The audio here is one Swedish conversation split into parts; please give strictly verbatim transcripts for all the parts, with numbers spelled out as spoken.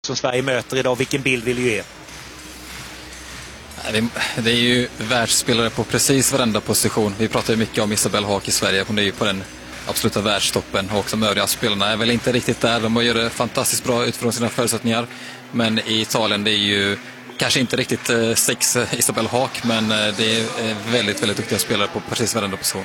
som Sverige möter idag. Vilken bild vill du ge? Det är ju världsspelare på precis varenda position. Vi pratar ju mycket om Isabelle Haak i Sverige. Hon är ju på den absoluta världstoppen. Och också de övriga spelarna är väl inte riktigt där. De gör det fantastiskt bra utifrån sina förutsättningar. Men i Italien det är ju kanske inte riktigt sex Isabelle Haak. Men det är väldigt, väldigt duktiga spelare på precis varenda position.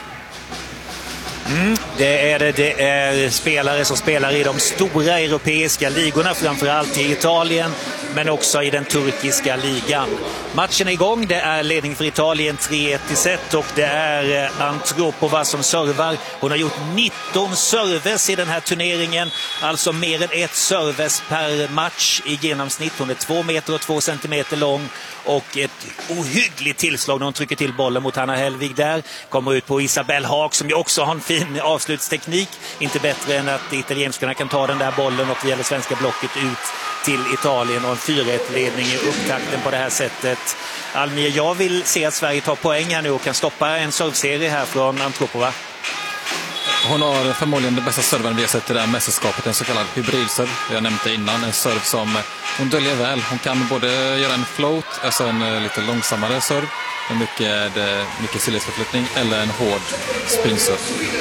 Mm, det är det. Det är spelare som spelar i de stora europeiska ligorna, framförallt i Italien, men också i den turkiska ligan. Matchen är igång. Det är ledning för Italien tre ett i set och det är Antropova som servar. Hon har gjort nitton serves i den här turneringen, alltså mer än ett serves per match i genomsnitt. Hon är två meter och två centimeter lång och ett ohyggligt tillslag när hon trycker till bollen mot Hanna Hellwig där. Kommer ut på Isabelle Haak som ju också har en fin avslutsteknik. Inte bättre än att italienskarna kan ta den där bollen och via det svenska blocket ut till Italien och en fyra ett-ledning i upptakten på det här sättet. Almir, jag vill se att Sverige tar poäng här nu och kan stoppa en servserie här från Antropova. Hon har förmodligen det bästa servern vi har sett i det här mästerskapet, en så kallad hybridserv. Jag nämnde innan, en serv som hon döljer väl. Hon kan både göra en float, alltså en lite långsammare serv med mycket, mycket sidledsförflyttning, eller en hård springserv.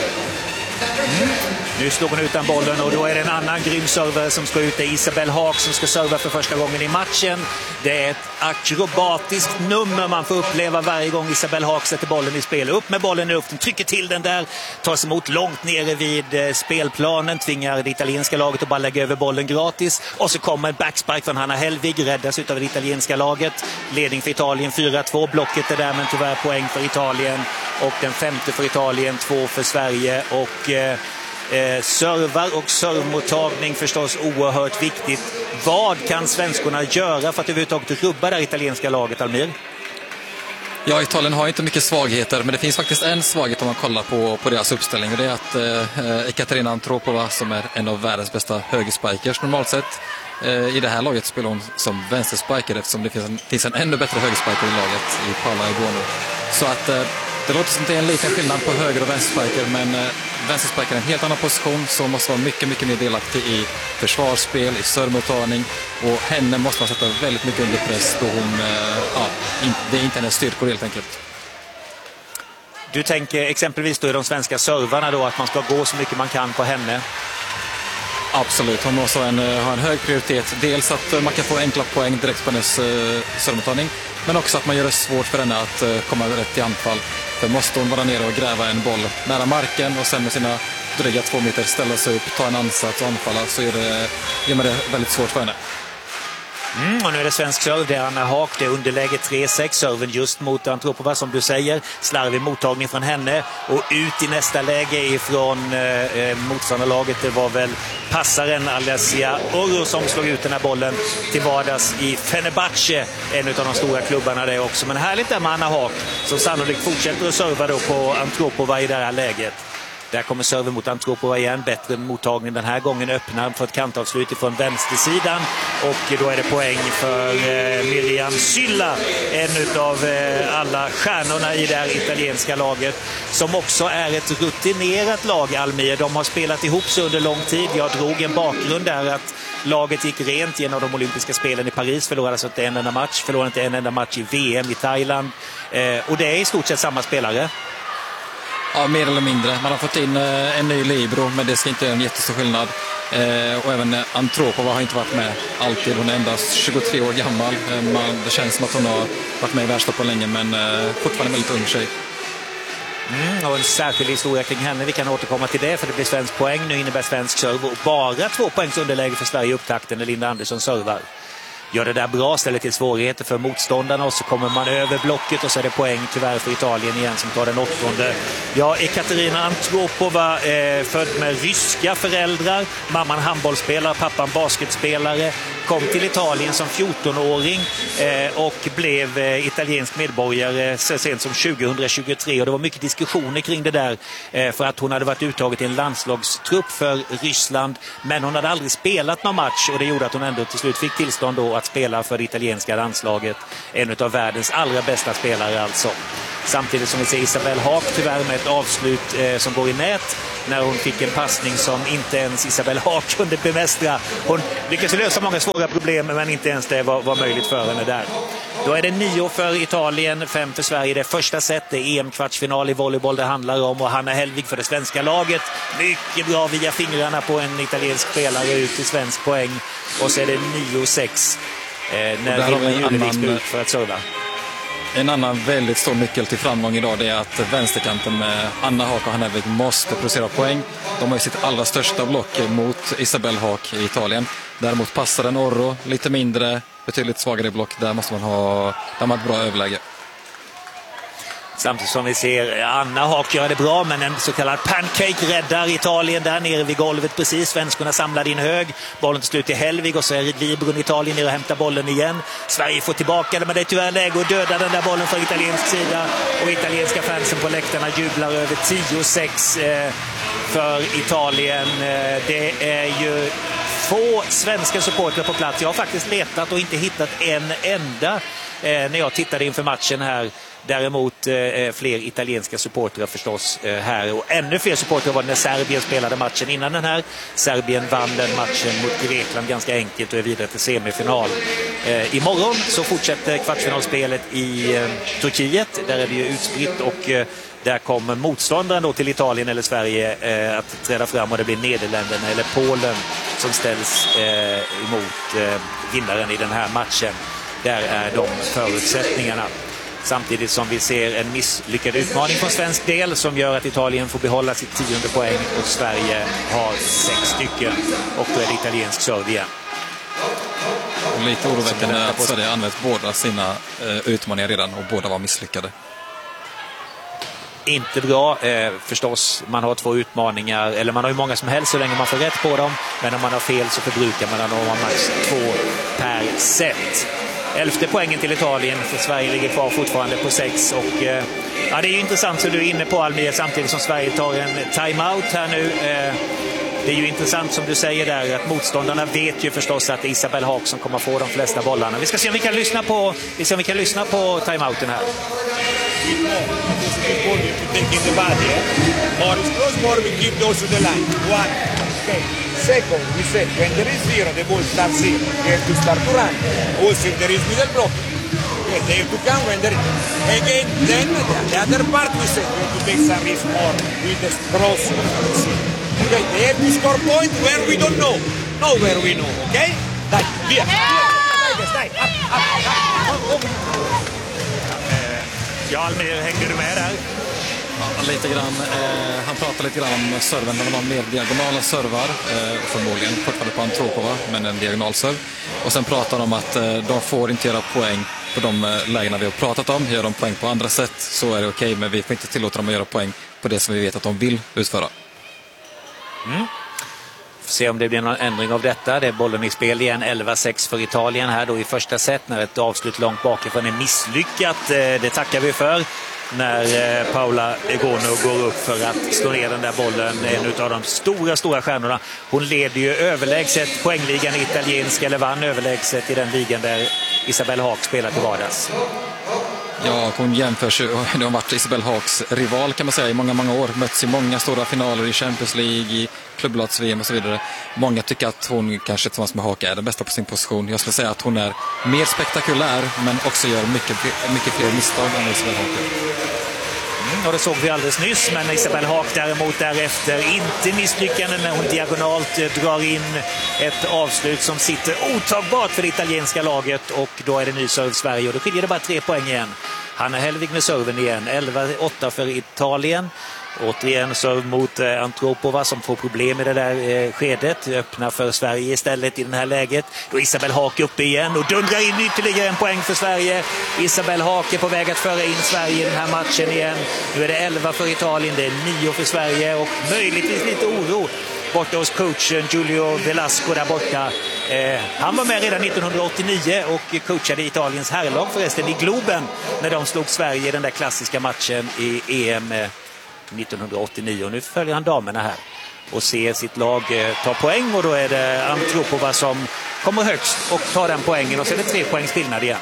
Mm. Nu slår hon utan bollen och då är det en annan grym server som ska ut. Det är Isabelle Haak som ska serva för första gången i matchen. Det är ett akrobatiskt nummer man får uppleva varje gång Isabelle Haak sätter bollen i spel. Upp med bollen i luften, trycker till den där, tas emot långt nere vid spelplanen, tvingar det italienska laget att bara lägga över bollen gratis. Och så kommer en backspark från Hanna Hellwig, räddas utav det italienska laget. Ledning för Italien fyra två, blocket är där men tyvärr poäng för Italien. Och den femte för Italien, två för Sverige. Och eh, Eh, servar och servmottagning förstås oerhört viktigt. Vad kan svenskorna göra för att överhuvudtaget rubba det italienska laget, Almir? Ja, Italien har inte mycket svagheter, men det finns faktiskt en svaghet om man kollar på, på deras uppställning. Och det är att eh, Ekaterina Antropova, som är en av världens bästa högerspikers normalt sett, eh, i det här laget spelar hon som vänsterspiker eftersom det finns en, finns en ännu bättre högerspiker i laget i Paola Egonu. Så att eh, det låter som att det är en liten skillnad på höger- och vänsterspiker, men eh, vänsterspiker är en helt annan position som måste vara mycket, mycket mer delaktig i försvarsspel, i servmottagning, och henne måste man sätta väldigt mycket under press då hon, eh, ja, in, det är inte hennes styrkor helt enkelt. Du tänker exempelvis då i de svenska servarna då att man ska gå så mycket man kan på henne? Absolut, hon måste ha en, ha en hög prioritet. Dels att man kan få enkla poäng direkt på hennes uh, servmottagning, men också att man gör det svårt för henne att uh, komma rätt i anfall. För måste hon vara nere och gräva en boll nära marken och sen med sina dryga två meter ställa sig upp, ta en ansats och anfalla, så är det, gör man det väldigt svårt för henne. Mm, och nu är det svensk serv, det är Anna Haak, det är underläge tre sex, serven just mot Antropova som du säger, slarvig mottagning från henne och ut i nästa läge ifrån eh, motståndarlaget. Det var väl passaren Alessia Orro som slog ut den här bollen till vardags i Fenerbahce, en av de stora klubbarna där också. Men härligt där med Anna Haak som sannolikt fortsätter att serva då på Antropova i det här läget. Där kommer serven mot Antropova igen. Bättre mottagning den här gången. Öppnar för ett kantavslut från vänstersidan. Och då är det poäng för eh, Miriam Sylla. En av eh, alla stjärnorna i det här italienska laget. Som också är ett rutinerat lag, Almir. De har spelat ihop sig under lång tid. Jag drog en bakgrund där att laget gick rent genom de olympiska spelen i Paris. Förlorade alltså inte en enda match. Förlorade inte en enda match i V M i Thailand. Eh, och det är i stort sett samma spelare. Ja, mer eller mindre. Man har fått in eh, en ny libero, men det ska inte göra en jättestor skillnad. Eh, och även eh, Antropova har inte varit med alltid. Hon är endast tjugotre år gammal. Eh, man, det känns som att hon har varit med i världstoppen länge, men eh, fortfarande en väldigt ung tjej. Mm, och en särskild historia kring henne. Vi kan återkomma till det, för det blir svensk poäng. Nu innebär svensk serv och bara två poängs underläge för Sverige i upptakten när Linda Andersson servar. Gör det där bra, ställer till svårigheter för motståndarna och så kommer man över blocket och så är det poäng tyvärr för Italien igen som tar den åttonde. Ja, Ekaterina Antropova, eh, född med ryska föräldrar, mamman handbollsspelare, pappan basketspelare, kom till Italien som fjortonåring eh, och blev eh, italiensk medborgare så sent som tjugohundratjugotre, och det var mycket diskussioner kring det där eh, för att hon hade varit uttaget i en landslagstrupp för Ryssland, men hon hade aldrig spelat någon match och det gjorde att hon ändå till slut fick tillstånd då att att spela för det italienska landslaget. En av världens allra bästa spelare alltså. Samtidigt som vi ser Isabelle Haak tyvärr med ett avslut eh, som går i nät när hon fick en passning som inte ens Isabelle Haak kunde bemästra. Hon lyckades lösa många svåra problem men inte ens det var, var möjligt för henne där. Då är det nio för Italien, fem för Sverige. Det första set, det är E M-kvartsfinal i volleyboll det handlar om. Och Hanna Hellvig för det svenska laget. Mycket bra via fingrarna på en italiensk spelare ut i svensk poäng. Och så är det nio sex eh, när Vilma Julevik ska ut för att serva. En annan väldigt stor nyckel till framgång idag det är att vänsterkanten med Anna Haak och Hanna Hellvig måste producera poäng. De har ju sitt allra största block mot Isabelle Haak i Italien. Däremot passar en Orro lite mindre, betydligt svagare block. Där måste man ha, där man har ett bra överläge. Samtidigt som vi ser Anna Haak gör det bra, men en så kallad pancake räddar Italien där nere vid golvet precis. Svenskarna samlade in hög. Bollen till slut till Hellvig och så är Vibrun Italien ner och hämtar bollen igen. Sverige får tillbaka det, men det är tyvärr läge att döda den där bollen från italiensk sida. Och italienska fansen på läktarna jublar över tio sex för Italien. Det är ju få svenska supportrar på plats. Jag har faktiskt letat och inte hittat en enda när jag tittade inför matchen här. Däremot eh, fler italienska supportrar förstås eh, här. Och ännu fler supportrar var det när Serbien spelade matchen innan den här. Serbien vann den matchen mot Grekland ganska enkelt och är vidare till semifinal. Eh, imorgon så fortsätter kvartsfinalspelet i eh, Turkiet. Där är det ju utspritt och eh, där kommer motståndaren då till Italien eller Sverige eh, att träda fram. Och det blir Nederländerna eller Polen som ställs eh, emot eh, vinnaren i den här matchen. Där är de förutsättningarna. Samtidigt som vi ser en misslyckad utmaning från svensk del som gör att Italien får behålla sitt tionde poäng och Sverige har sex stycken. Och då är det italiensk serve igen. Och lite oroväckande att Sverige använt båda sina eh, utmaningar redan och båda var misslyckade. Inte bra eh, förstås. Man har två utmaningar, eller man har ju många som helst så länge man får rätt på dem. Men om man har fel så förbrukar man dem max två per set. Elfte poängen till Italien, för Sverige ligger kvar fortfarande på sex. Och, eh, ja, det är ju intressant så du är inne på, Almir, samtidigt som Sverige tar en timeout här nu. Eh, det är ju intressant som du säger där att motståndarna vet ju förstås att det är Isabelle Haak som kommer få de flesta bollarna. Vi ska se om vi kan lyssna på, vi ska se om vi kan lyssna på timeouten här. Second, we said when there is zero, the ball starts here. You have to start to run. Also, if there is middle block, okay, they have to come when there is. Again, then the other part we said we have to take some risk more with the cross. Okay, they have to score point where we don't know. Know where we know, okay? Dai, via, via, dai, up, up, up. Ja, Almir, hängde du med där? Ja, lite grann. Eh, han pratar lite grann om serven när de har mer diagonala servar, eh, förmodligen fortfarande på Antropova, men en diagonalserv. Och sen pratar de om att eh, de får inte göra poäng på de eh, lägena vi har pratat om. Gör de poäng på andra sätt så är det okej, men vi får inte tillåta dem att göra poäng på det som vi vet att de vill utföra. Mm. Se om det blir någon ändring av detta. Det är bollen i spel igen, elva sex för Italien här då i första set när ett avslut långt bakifrån är misslyckat. Det tackar vi för när Paula Egono går upp för att slå ner den där bollen. En av de stora, stora stjärnorna. Hon leder ju överlägset poängligan i italiensk, eller vann överlägset i den ligan där Isabelle Haak spelar till vardags. Ja, hon jämförs ju, det har varit Isabelle Haaks rival kan man säga i många, många år. Möts i många stora finaler i Champions League, i klubblags-V M och så vidare. Många tycker att hon kanske tillsammans med Haak är den bästa på sin position. Jag skulle säga att hon är mer spektakulär men också gör mycket, mycket fler misstag än Isabelle Haak gör. Mm, och det såg vi alldeles nyss, men Isabelle Haak däremot därefter inte misslyckande när hon diagonalt drar in ett avslut som sitter otagbart för det italienska laget, och då är det ny serve Sverige och då skiljer det bara tre poäng igen. Hanna Hellvig med serven igen, elva åtta för Italien. Återigen serve mot eh, Antropova som får problem i det där eh, skedet. Öppnar för Sverige istället i det här läget. Då Isabelle Haak uppe igen och dundrar in ytterligare en poäng för Sverige. Isabelle Haak är på väg att föra in Sverige i den här matchen igen. Nu är det elva för Italien, det är nio för Sverige och möjligtvis lite oro borta hos coachen Giulio Velasco där borta. Eh, han var med redan nittonhundraåttionio och coachade Italiens herrlag förresten i Globen när de slog Sverige i den där klassiska matchen i E M eh, nittonhundraåttionio. Och nu följer han damerna här och ser sitt lag eh, ta poäng, och då är det Antropova som kommer högst och tar den poängen och så är det tre poängs skillnad igen.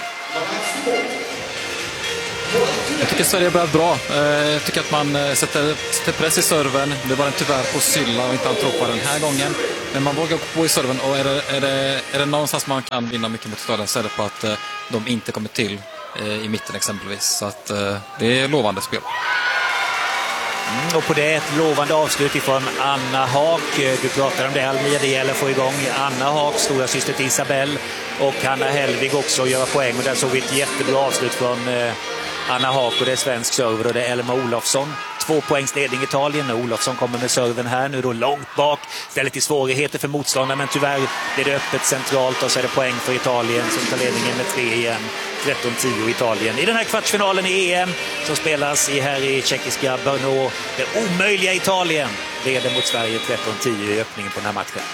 Jag tycker Sverige har börjat bra. Jag tycker att man sätter, sätter press i serven. Det var den tyvärr på Sylla och inte Antropa den här gången. Men man vågar gå på i serven och är det, är det, är det någonstans man kan vinna mycket mot Italien så är det på att de inte kommer till i mitten exempelvis. Så att det är lovande spel. Mm, och på det ett lovande avslut ifrån Anna Haak. Du pratade om det, Almir, det gäller att få igång Anna Haak, stora syster till Isabelle, och Hanna Hellvig också göra poäng. Och där såg vi ett jättebra avslut från eh, Anna Haak, och det är svensk server och det är Elma Olofsson. Två poängs ledning Italien och Olofsson kommer med serven här nu då långt bak. Ställer till svårigheter för motståndaren, men tyvärr blir det öppet centralt och så är det poäng för Italien som tar ledningen med tre igen. tretton tio Italien. I den här kvartsfinalen i E M som spelas i här i tjeckiska Brno. Det omöjliga Italien leder mot Sverige tretton tio i öppningen på den här matchen.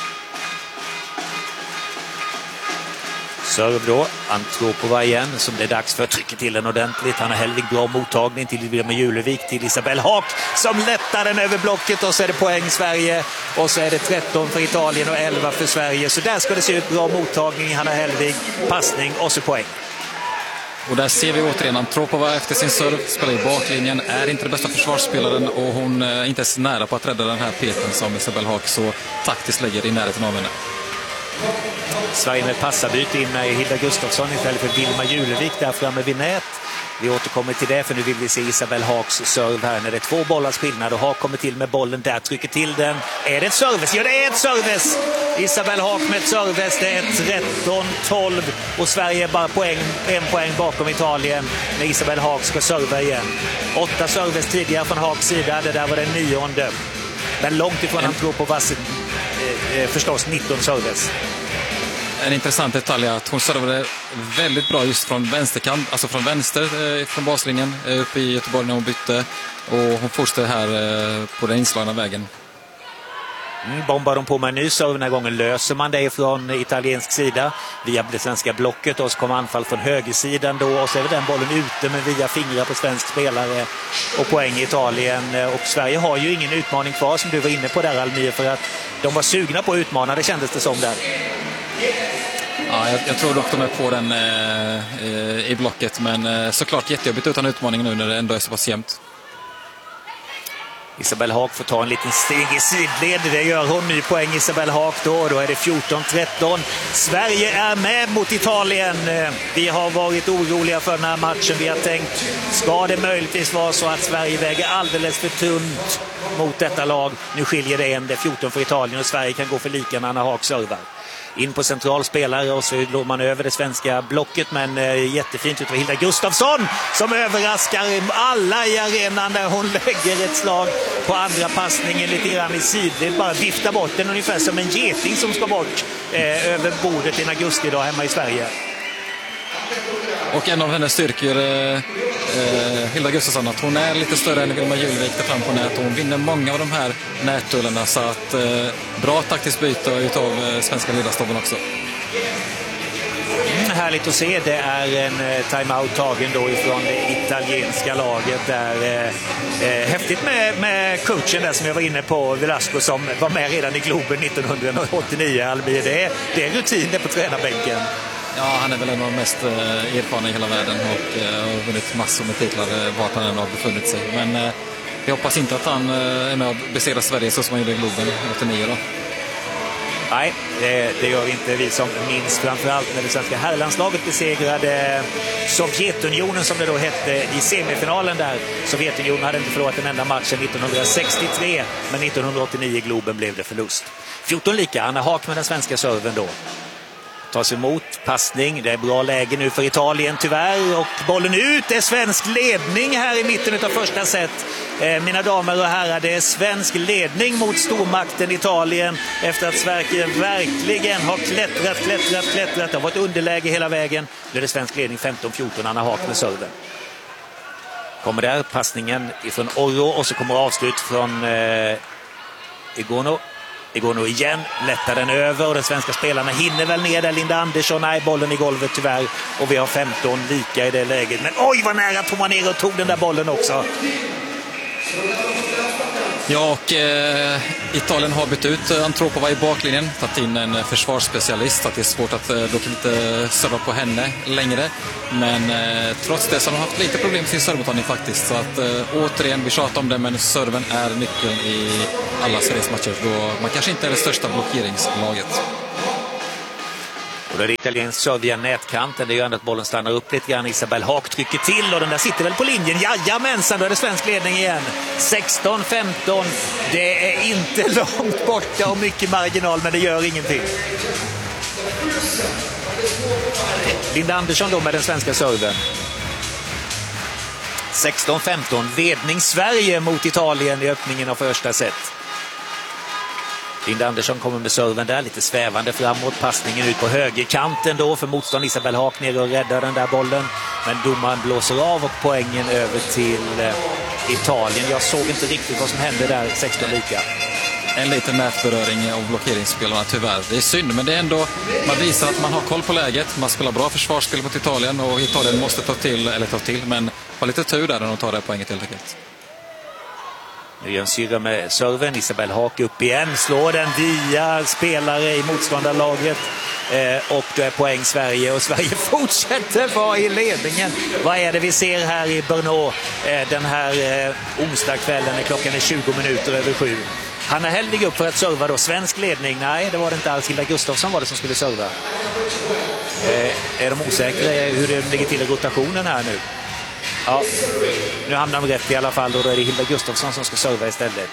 Serv då, Antropova igen, som det är dags för, trycker till den ordentligt. Han har Hellvig bra mottagning till Vilma Julevik, till Isabelle Haak som lättar den över blocket, och så är det poäng Sverige, och så är det tretton för Italien och elva för Sverige. Så där ska det se ut, bra mottagning, Hanna Hellvig, passning och så poäng. Och där ser vi återigen Antropova efter sin serv, spelar i baklinjen, är inte den bästa försvarsspelaren och hon är inte ens nära på att rädda den här peten som Isabelle Haak så taktiskt lägger i närheten av henne. Sverige med passarbyte in med Hilda Gustafsson istället för Vilma Julevik där framme vid nät. Vi återkommer till det, för nu vill vi se Isabelle Haaks serve här när det är två bollars skillnad, och Haak kommer till med bollen där, trycker till den. Är det ett service? Ja, det är ett service! Isabelle Haak med ett service, det är tretton tolv och Sverige är bara poäng, en poäng bakom Italien när Isabelle Haak ska serva igen. Åtta service tidigare från Haaks sida, det där var den nionde. Men långt ifrån han tror på vass, eh, förstås nitton service. En intressant detalj är att hon servade väldigt bra just från vänsterkant, alltså från vänster eh, från baslinjen eh, uppe i Göteborg när hon bytte, och hon fortsatte här eh, på den inslagna vägen. Mm, bombar de på med en ny serve den här gången, löser man det från italiensk sida via det svenska blocket, och så kommer anfall från högersidan då, och så är den bollen ute men via fingrar på svensk spelare och poäng i Italien. Och Sverige har ju ingen utmaning kvar som du var inne på där, Almir, för att de var sugna på att utmana, det kändes det som där. Ja, jag, jag tror dock de är på den eh, i blocket, men eh, såklart jättejobbigt utan utmaning nu när det ändå är så pass jämnt. Isabelle Haak får ta en liten steg i sidled. Det gör hon. Ny poäng Isabelle Haak då. Då är det fjorton tretton. Sverige är med mot Italien. Vi har varit oroliga för den här matchen. Vi har tänkt, ska det möjligtvis vara så att Sverige väger alldeles för tunt mot detta lag? Nu skiljer det en. Det är fjorton för Italien och Sverige kan gå för lika när Anna Haak servar. In på central spelare och så låter man över det svenska blocket, men eh, jättefint utav Hilda Gustafsson som överraskar alla i arenan när hon lägger ett slag på andra passningen lite grann i sidled, bara viftar bort den ungefär som en geting som ska bort eh, över bordet i augusti idag hemma i Sverige. Och en av hennes styrkor, eh, eh, Hilda Gustafsson, att hon är lite större än Vilma Julevik där fram på nät, och hon vinner många av de här nättullarna, så att eh, bra taktiskt byte utav eh, svenska ledarstaben också. Mm, härligt att se. Det är en eh, timeout tagen då ifrån det italienska laget där. Eh, eh, häftigt med, med coachen där som jag var inne på, Velasco, som var med redan i Globen nittonhundraåttionio. Almir, det är, det är rutin på tränarbänken. Ja, han är väl en av de mest eh, erfarna i hela världen och eh, har vunnit massor med titlar eh, vart han än har befunnit sig. Men eh, jag hoppas inte att han eh, är med och beserar Sverige så som han gjorde i Globen åttionio då. Nej, det, det gör inte vi som minns, framförallt när det svenska herrlandslaget besegrade Sovjetunionen som det då hette i semifinalen där. Sovjetunionen hade inte förlorat en enda match nittonhundrasextiotre, men nittonhundraåttionio i Globen blev det förlust. fjorton lika, Anna Haak med den svenska serven då. Tas emot, passning, det är bra läge nu för Italien tyvärr, och bollen ut, det är svensk ledning här i mitten av första set. Eh, mina damer och herrar, det är svensk ledning mot stormakten Italien efter att Sverige verkligen har klättrat, klättrat, klättrat. Det har varit underläge hela vägen. Nu är det svensk ledning femton fjorton, Anna Haak med serven. Kommer där passningen ifrån Orro, och så kommer avslut från eh, Igono. Det går nog igen, lättar den över, och de svenska spelarna hinner väl ner där. Linda Andersson, nej, bollen i golvet tyvärr, och vi har femton lika i det läget. Men oj vad nära tog man ner och tog den där bollen också. Ja, och eh, Italien har bytt ut Antropova i baklinjen, tagit in en försvarsspecialist, att det är svårt att eh, då kan inte serva på henne längre. Men eh, trots det så har de haft lite problem med sin servmottagning faktiskt. Så att eh, återigen, vi tjatar om det, men serven är nyckeln i alla seriesmatcher då man kanske inte är det största blockeringslaget. Och då är det italiensk serv via nätkanten. Det gör att bollen stannar upp lite grann. Isabel Haak trycker till och den där sitter väl på linjen. Jajamensan, då är det svensk ledning igen. sexton femton. Det är inte långt borta och mycket marginal, men det gör ingenting. Linda Andersson då med den svenska serven. sexton femton. Ledning Sverige mot Italien i öppningen av första set. Linda Andersson kommer med serven där, lite svävande framåt, passningen ut på högerkanten då för motstånd. Isabel Haak ner och räddar den där bollen, men domaren blåser av och poängen över till eh, Italien. Jag såg inte riktigt vad som hände där, sexton lika. En liten nätberöring av blockeringsspelarna tyvärr. Det är synd, men det är ändå, man visar att man har koll på läget. Man spelar bra försvarsspel mot Italien och Italien måste ta till, eller ta till, men ha lite tur där när de tar det poänget helt enkelt. Nu gör en syra med serven. Isabel Haak upp igen. Slår den via spelare i motståndarlaget. Eh, och då är poäng Sverige. Och Sverige fortsätter vara i ledningen. Vad är det vi ser här i Brno eh, den här eh, onsdagskvällen när klockan är tjugo minuter över sju. Hanna Hellvig upp för att serva då. Svensk ledning. Nej, det var det inte alls. Hilda Gustafsson var det som skulle serva. Eh, är de osäkra hur det ligger till i rotationen här nu? Ja, nu hamnar de rätt i alla fall och då är det Hilda Gustafsson som ska serva istället.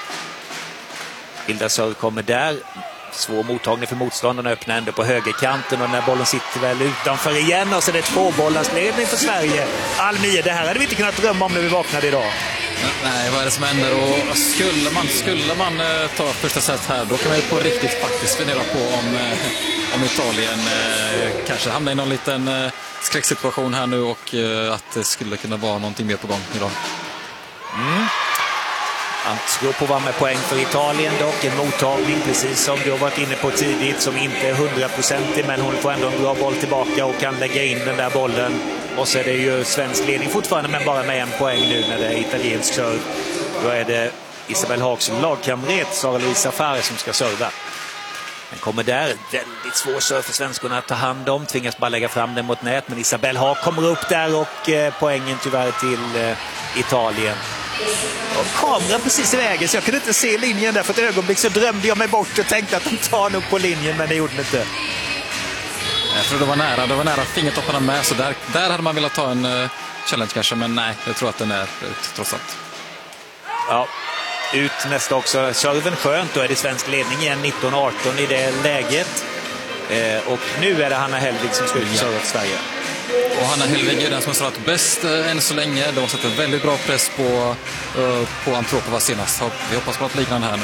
Hilda serv kommer där. Svår mottagning för motståndarna, öppnar ändå på högerkanten och den här bollen sitter väl utanför igen och så är det två bollars ledning för Sverige. Almir, det här hade vi inte kunnat drömma om när vi vaknade idag. Nej, vad är det som händer? Och skulle man, skulle man eh, ta första set här, då kan man ju på riktigt faktiskt fundera på om, eh, om Italien eh, kanske hamnar i någon liten eh, skräcksituation här nu och eh, att det skulle kunna vara någonting mer på gång idag. Mm. Antropova med poäng för Italien dock. En mottagning, precis som du har varit inne på tidigt, som inte är hundraprocentig, men hon får ändå en bra boll tillbaka och kan lägga in den där bollen. Och så är det ju svensk ledning fortfarande, men bara med en poäng nu när det är italiensk serv. Då är det Isabel Haaks lagkamrat Sara-Louise Farr som ska serva. Den kommer där, väldigt svår serv för svenskorna att ta hand om, tvingas bara lägga fram den mot nät, men Isabel Haak kommer upp där och eh, poängen tyvärr till eh, Italien. Och kameran precis i vägen så jag kunde inte se linjen där. För ett ögonblick så drömde jag mig bort och tänkte att de tar nog på linjen, men det gjorde de inte. Jag tror det var nära, det var nära fingertopparna med, så där, där hade man velat ta en uh, challenge kanske, men nej, jag tror att den är ut trots allt. Ja, ut nästa också. Serven skönt, då är det svensk ledning igen, nitton arton i det läget. Eh, och nu är det Hanna Hellvig som ska ut och serva för Sverige. Och Hanna Hellvig är den som har svarat bäst äh, än så länge. De har satt en väldigt bra press på, äh, på Antropova senast. Vi hoppas på något liknande här nu.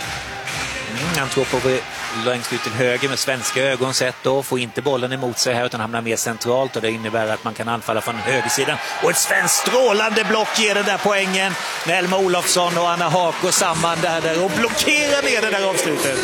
Mm, Antropova längst ut till höger med svenska ögon sett då. Får inte bollen emot sig här utan hamnar mer centralt. Och det innebär att man kan anfalla från högersidan. Och ett svenskt strålande block ger den där poängen. När Elma Olofsson och Anna Haak går samman där, där och blockerar ner det där avslutet.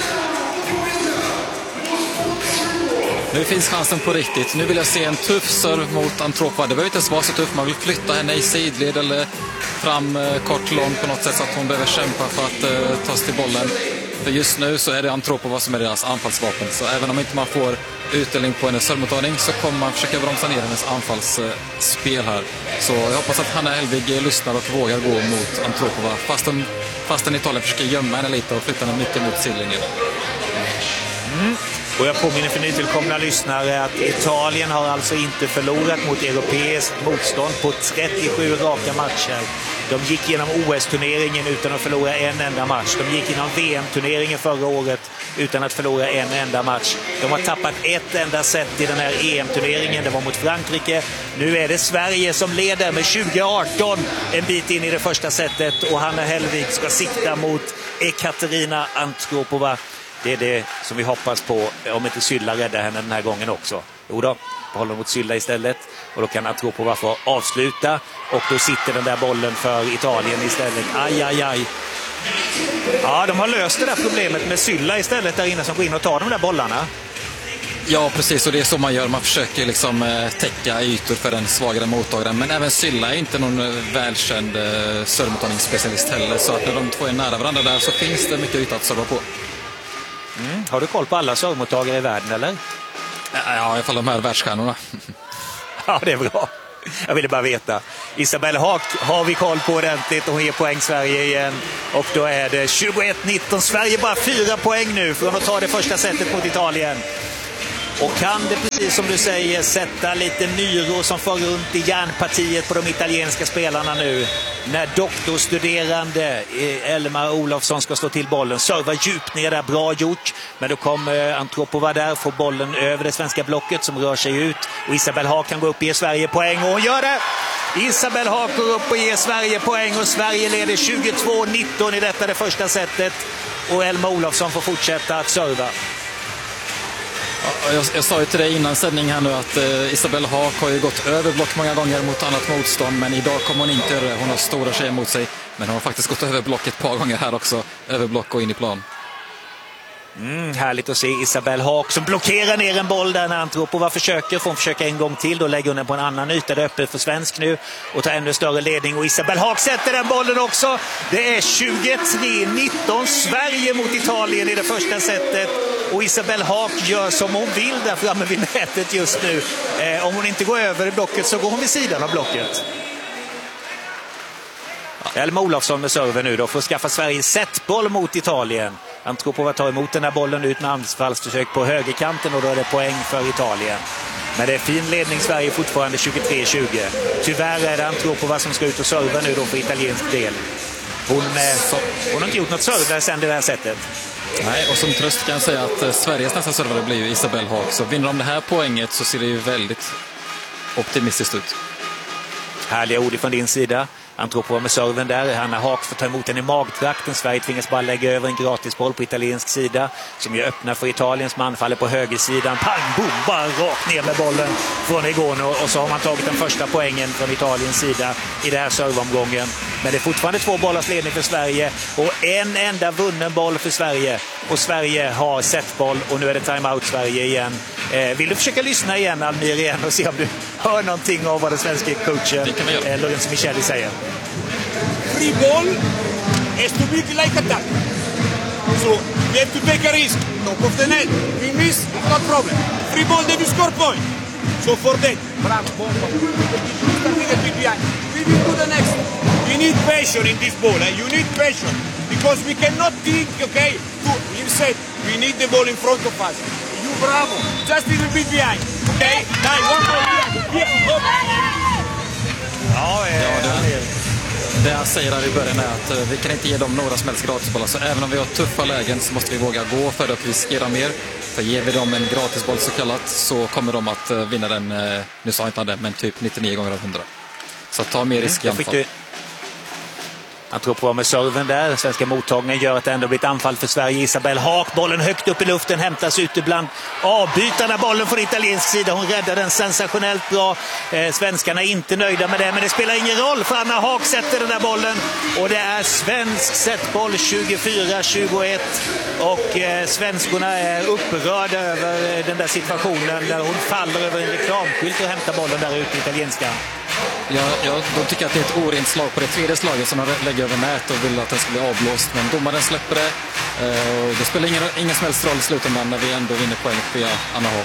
Nu finns chansen på riktigt. Nu vill jag se en tuff serv mot Antropova. Det behöver inte ens vara så tuff. Man vill flytta henne i sidled eller fram eh, kort lång på något sätt så att hon behöver kämpa för att eh, ta sig till bollen. För just nu så är det Antropova som är deras anfallsvapen. Så även om inte man får utdelning på hennes servmottagning så kommer man försöka bromsa ner hennes anfallsspel eh, här. Så jag hoppas att Hanna Hellvig lyssnar och vågar gå mot Antropova. Fastän, fastän Italien försöker gömma henne lite och flytta henne mycket mot sidlinjen. Mm. Och jag påminner för nytillkomna lyssnare att Italien har alltså inte förlorat mot europeiskt motstånd på trettiosju raka matcher. De gick genom O S-turneringen utan att förlora en enda match. De gick genom V M-turneringen förra året utan att förlora en enda match. De har tappat ett enda set i den här E M-turneringen. Det var mot Frankrike. Nu är det Sverige som leder med tjugo arton en bit in i det första setet. Och Hanna Hellvig ska sikta mot Ekaterina Antropova. Det är det som vi hoppas på, om inte Sylla räddar henne den här gången också. Jo då, håller mot Sylla istället. Och då kan Antropova få avsluta. Och då sitter den där bollen för Italien istället. Aj, aj, aj. Ja, de har löst det där problemet med Sylla istället där inne som går in och tar de där bollarna. Ja, precis, och det är så man gör. Man försöker liksom eh, täcka ytor för den svagare mottagaren. Men även Sylla är inte någon eh, välkänd eh, servemottagningsspecialist heller. Så att när de två är nära varandra där så finns det mycket yta att serva på. Mm. Har du koll på alla servemottagare i världen, eller? Ja, i alla fall de här världsstjärnorna. Ja, det är bra. Jag ville bara veta. Isabelle Haak har vi koll på ordentligt och hon ger poäng Sverige igen. Och då är det tjugoett nitton. Sverige bara fyra poäng nu från att ta det första setet mot Italien. Och kan det, precis som du säger, sätta lite myror som får runt i järnpartiet på de italienska spelarna nu. När doktorstuderande Elmar Olofsson ska slå till bollen. Servar djupt ner där, bra gjort. Men då kommer Antropova där, får bollen över det svenska blocket som rör sig ut. Och Isabelle Haak kan gå upp och ge Sverige poäng. Och hon gör det! Isabelle Haak går upp och ger Sverige poäng. Och Sverige leder tjugotvå nitton i detta det första setet. Och Elmar Olofsson får fortsätta att serva. Jag, jag sa ju till dig innan sändning här nu att eh, Isabelle Haak har ju gått över block många gånger mot annat motstånd, men idag kommer hon inte göra det. Hon har stora tjejer mot sig, men hon har faktiskt gått över block ett par gånger här också. Över block och in i plan. Mm, härligt att se Isabelle Haak som blockerar ner en boll där när Antropova försöker. Får hon försöka en gång till, då lägger hon den på en annan yta. Det är öppet för svensk nu och tar ännu större ledning. Och Isabelle Haak sätter den bollen också. Det är tjugotre nitton Sverige mot Italien i det första setet. Och Isabelle Haak gör som hon vill där framme vid nätet just nu. Eh, om hon inte går över i blocket så går hon vid sidan av blocket. Elmar Olofsson med serven nu då för att skaffa Sverige setboll mot Italien. Antropova tar emot den här bollen ut med anfallsförsök på högerkanten och då är det poäng för Italien. Men det är fin ledning Sverige fortfarande tjugotre tjugo. Tyvärr är det Antropova som ska ut och serva nu då för italiensk del. Hon, eh, hon har inte gjort något serv sen det här sättet. Nej, och som tröst kan jag säga att eh, Sveriges nästa servare blir ju Isabelle Haak. Så vinner de det här poänget så ser det ju väldigt optimistiskt ut. Härliga ord från din sida. Antropova med serven där. Hanna Haak får ta emot den i magtrakten. Sverige tvingas bara lägga över en gratisboll på italiensk sida. Som ju öppnar för Italiens man. Faller på högersidan. Pang, boom, bara rakt ner med bollen från Egono. Och så har man tagit den första poängen från Italiens sida i den här servomgången. Men det är fortfarande två bollars ledning för Sverige. Och en enda vunnen boll för Sverige. Och Sverige har setboll. Och nu är det timeout Sverige igen. Eh, vill du försöka lyssna igen, Almir, igen och se om du hör någonting av vad den svenska coachen eh, Lorenzo Micheli säger? Free ball is to be like attack. So we have to take a risk. Top of the net. We miss, not problem. Free ball, then you score point. So for that, bravo, bomba. Starting a bit behind. We will do the next. We need passion in this ball. Eh? You need passion because we cannot think. Okay, to, you said we need the ball in front of us. You bravo, just a little bit behind. Okay, now one more behind. Yeah, up. Ja, eh, ja det, det jag säger här i början är att uh, vi kan inte ge dem några som helst gratisbollar. Så även om vi har tuffa lägen så måste vi våga gå för att riskera mer. För ger vi dem en gratisboll så kallat så kommer de att uh, vinna den, uh, nu sa jag inte det, men typ nittionio gånger av hundra. Så ta mer risk i mm, anfall. Antropova med serven där. Svenska mottagningen gör att det ändå blir ett anfall för Sverige. Isabelle Haak, bollen högt upp i luften, hämtas ut ibland avbytarna bollen från italiensk sida. Hon räddar den sensationellt bra. Eh, svenskarna är inte nöjda med det, men det spelar ingen roll för Anna Haak sätter den där bollen. Och det är svensk setboll tjugofyra tjugoett. Och eh, svenskorna är upprörda över den där situationen där hon faller över en reklamskylt och hämtar bollen där ute i italienskan. Ja, ja, de tycker att det är ett orent slag på det tredje slaget som de lägger över nät och vill att den ska bli avblåst. Men domaren släpper det. Eh, det spelar ingen, ingen som helst roll i slutändan när vi ändå vinner poäng via Anna Haak.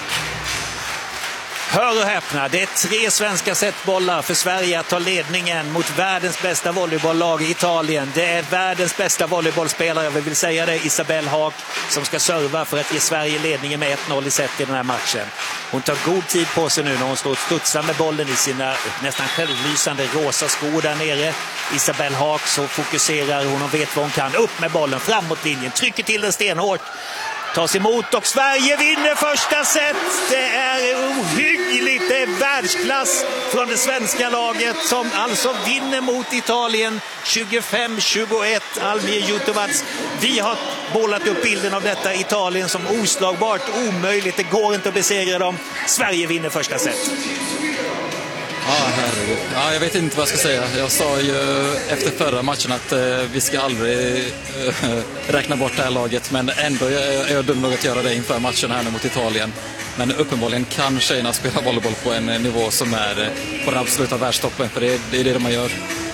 Hör och häpna, det är tre svenska setbollar för Sverige att ta ledningen mot världens bästa volleybolllag i Italien. Det är världens bästa volleybollspelare, vi vill säga det, Isabelle Haak, som ska serva för att ge Sverige ledningen med ett noll i set i den här matchen. Hon tar god tid på sig nu när hon står och studsar med bollen i sina nästan självlysande rosa skor där nere. Isabelle Haak så fokuserar hon och vet vad hon kan. Upp med bollen, framåt linjen, trycker till den stenhårt. Tas emot och Sverige vinner första set. Det är ohyggligt, det är världsklass från det svenska laget som alltså vinner mot Italien tjugofem tjugoett. Almir Jutovac, vi har bollat upp bilden av detta Italien som oslagbart, omöjligt, det går inte att besegra dem. Sverige vinner första set. Ja, herregud. Ja, jag vet inte vad jag ska säga. Jag sa ju efter förra matchen att eh, vi ska aldrig eh, räkna bort det här laget. Men ändå är jag, är jag dum nog att göra det inför matchen här nu mot Italien. Men uppenbarligen kan tjejerna spela volleyboll på en nivå som är på den absoluta världstoppen, för det, det är det man gör.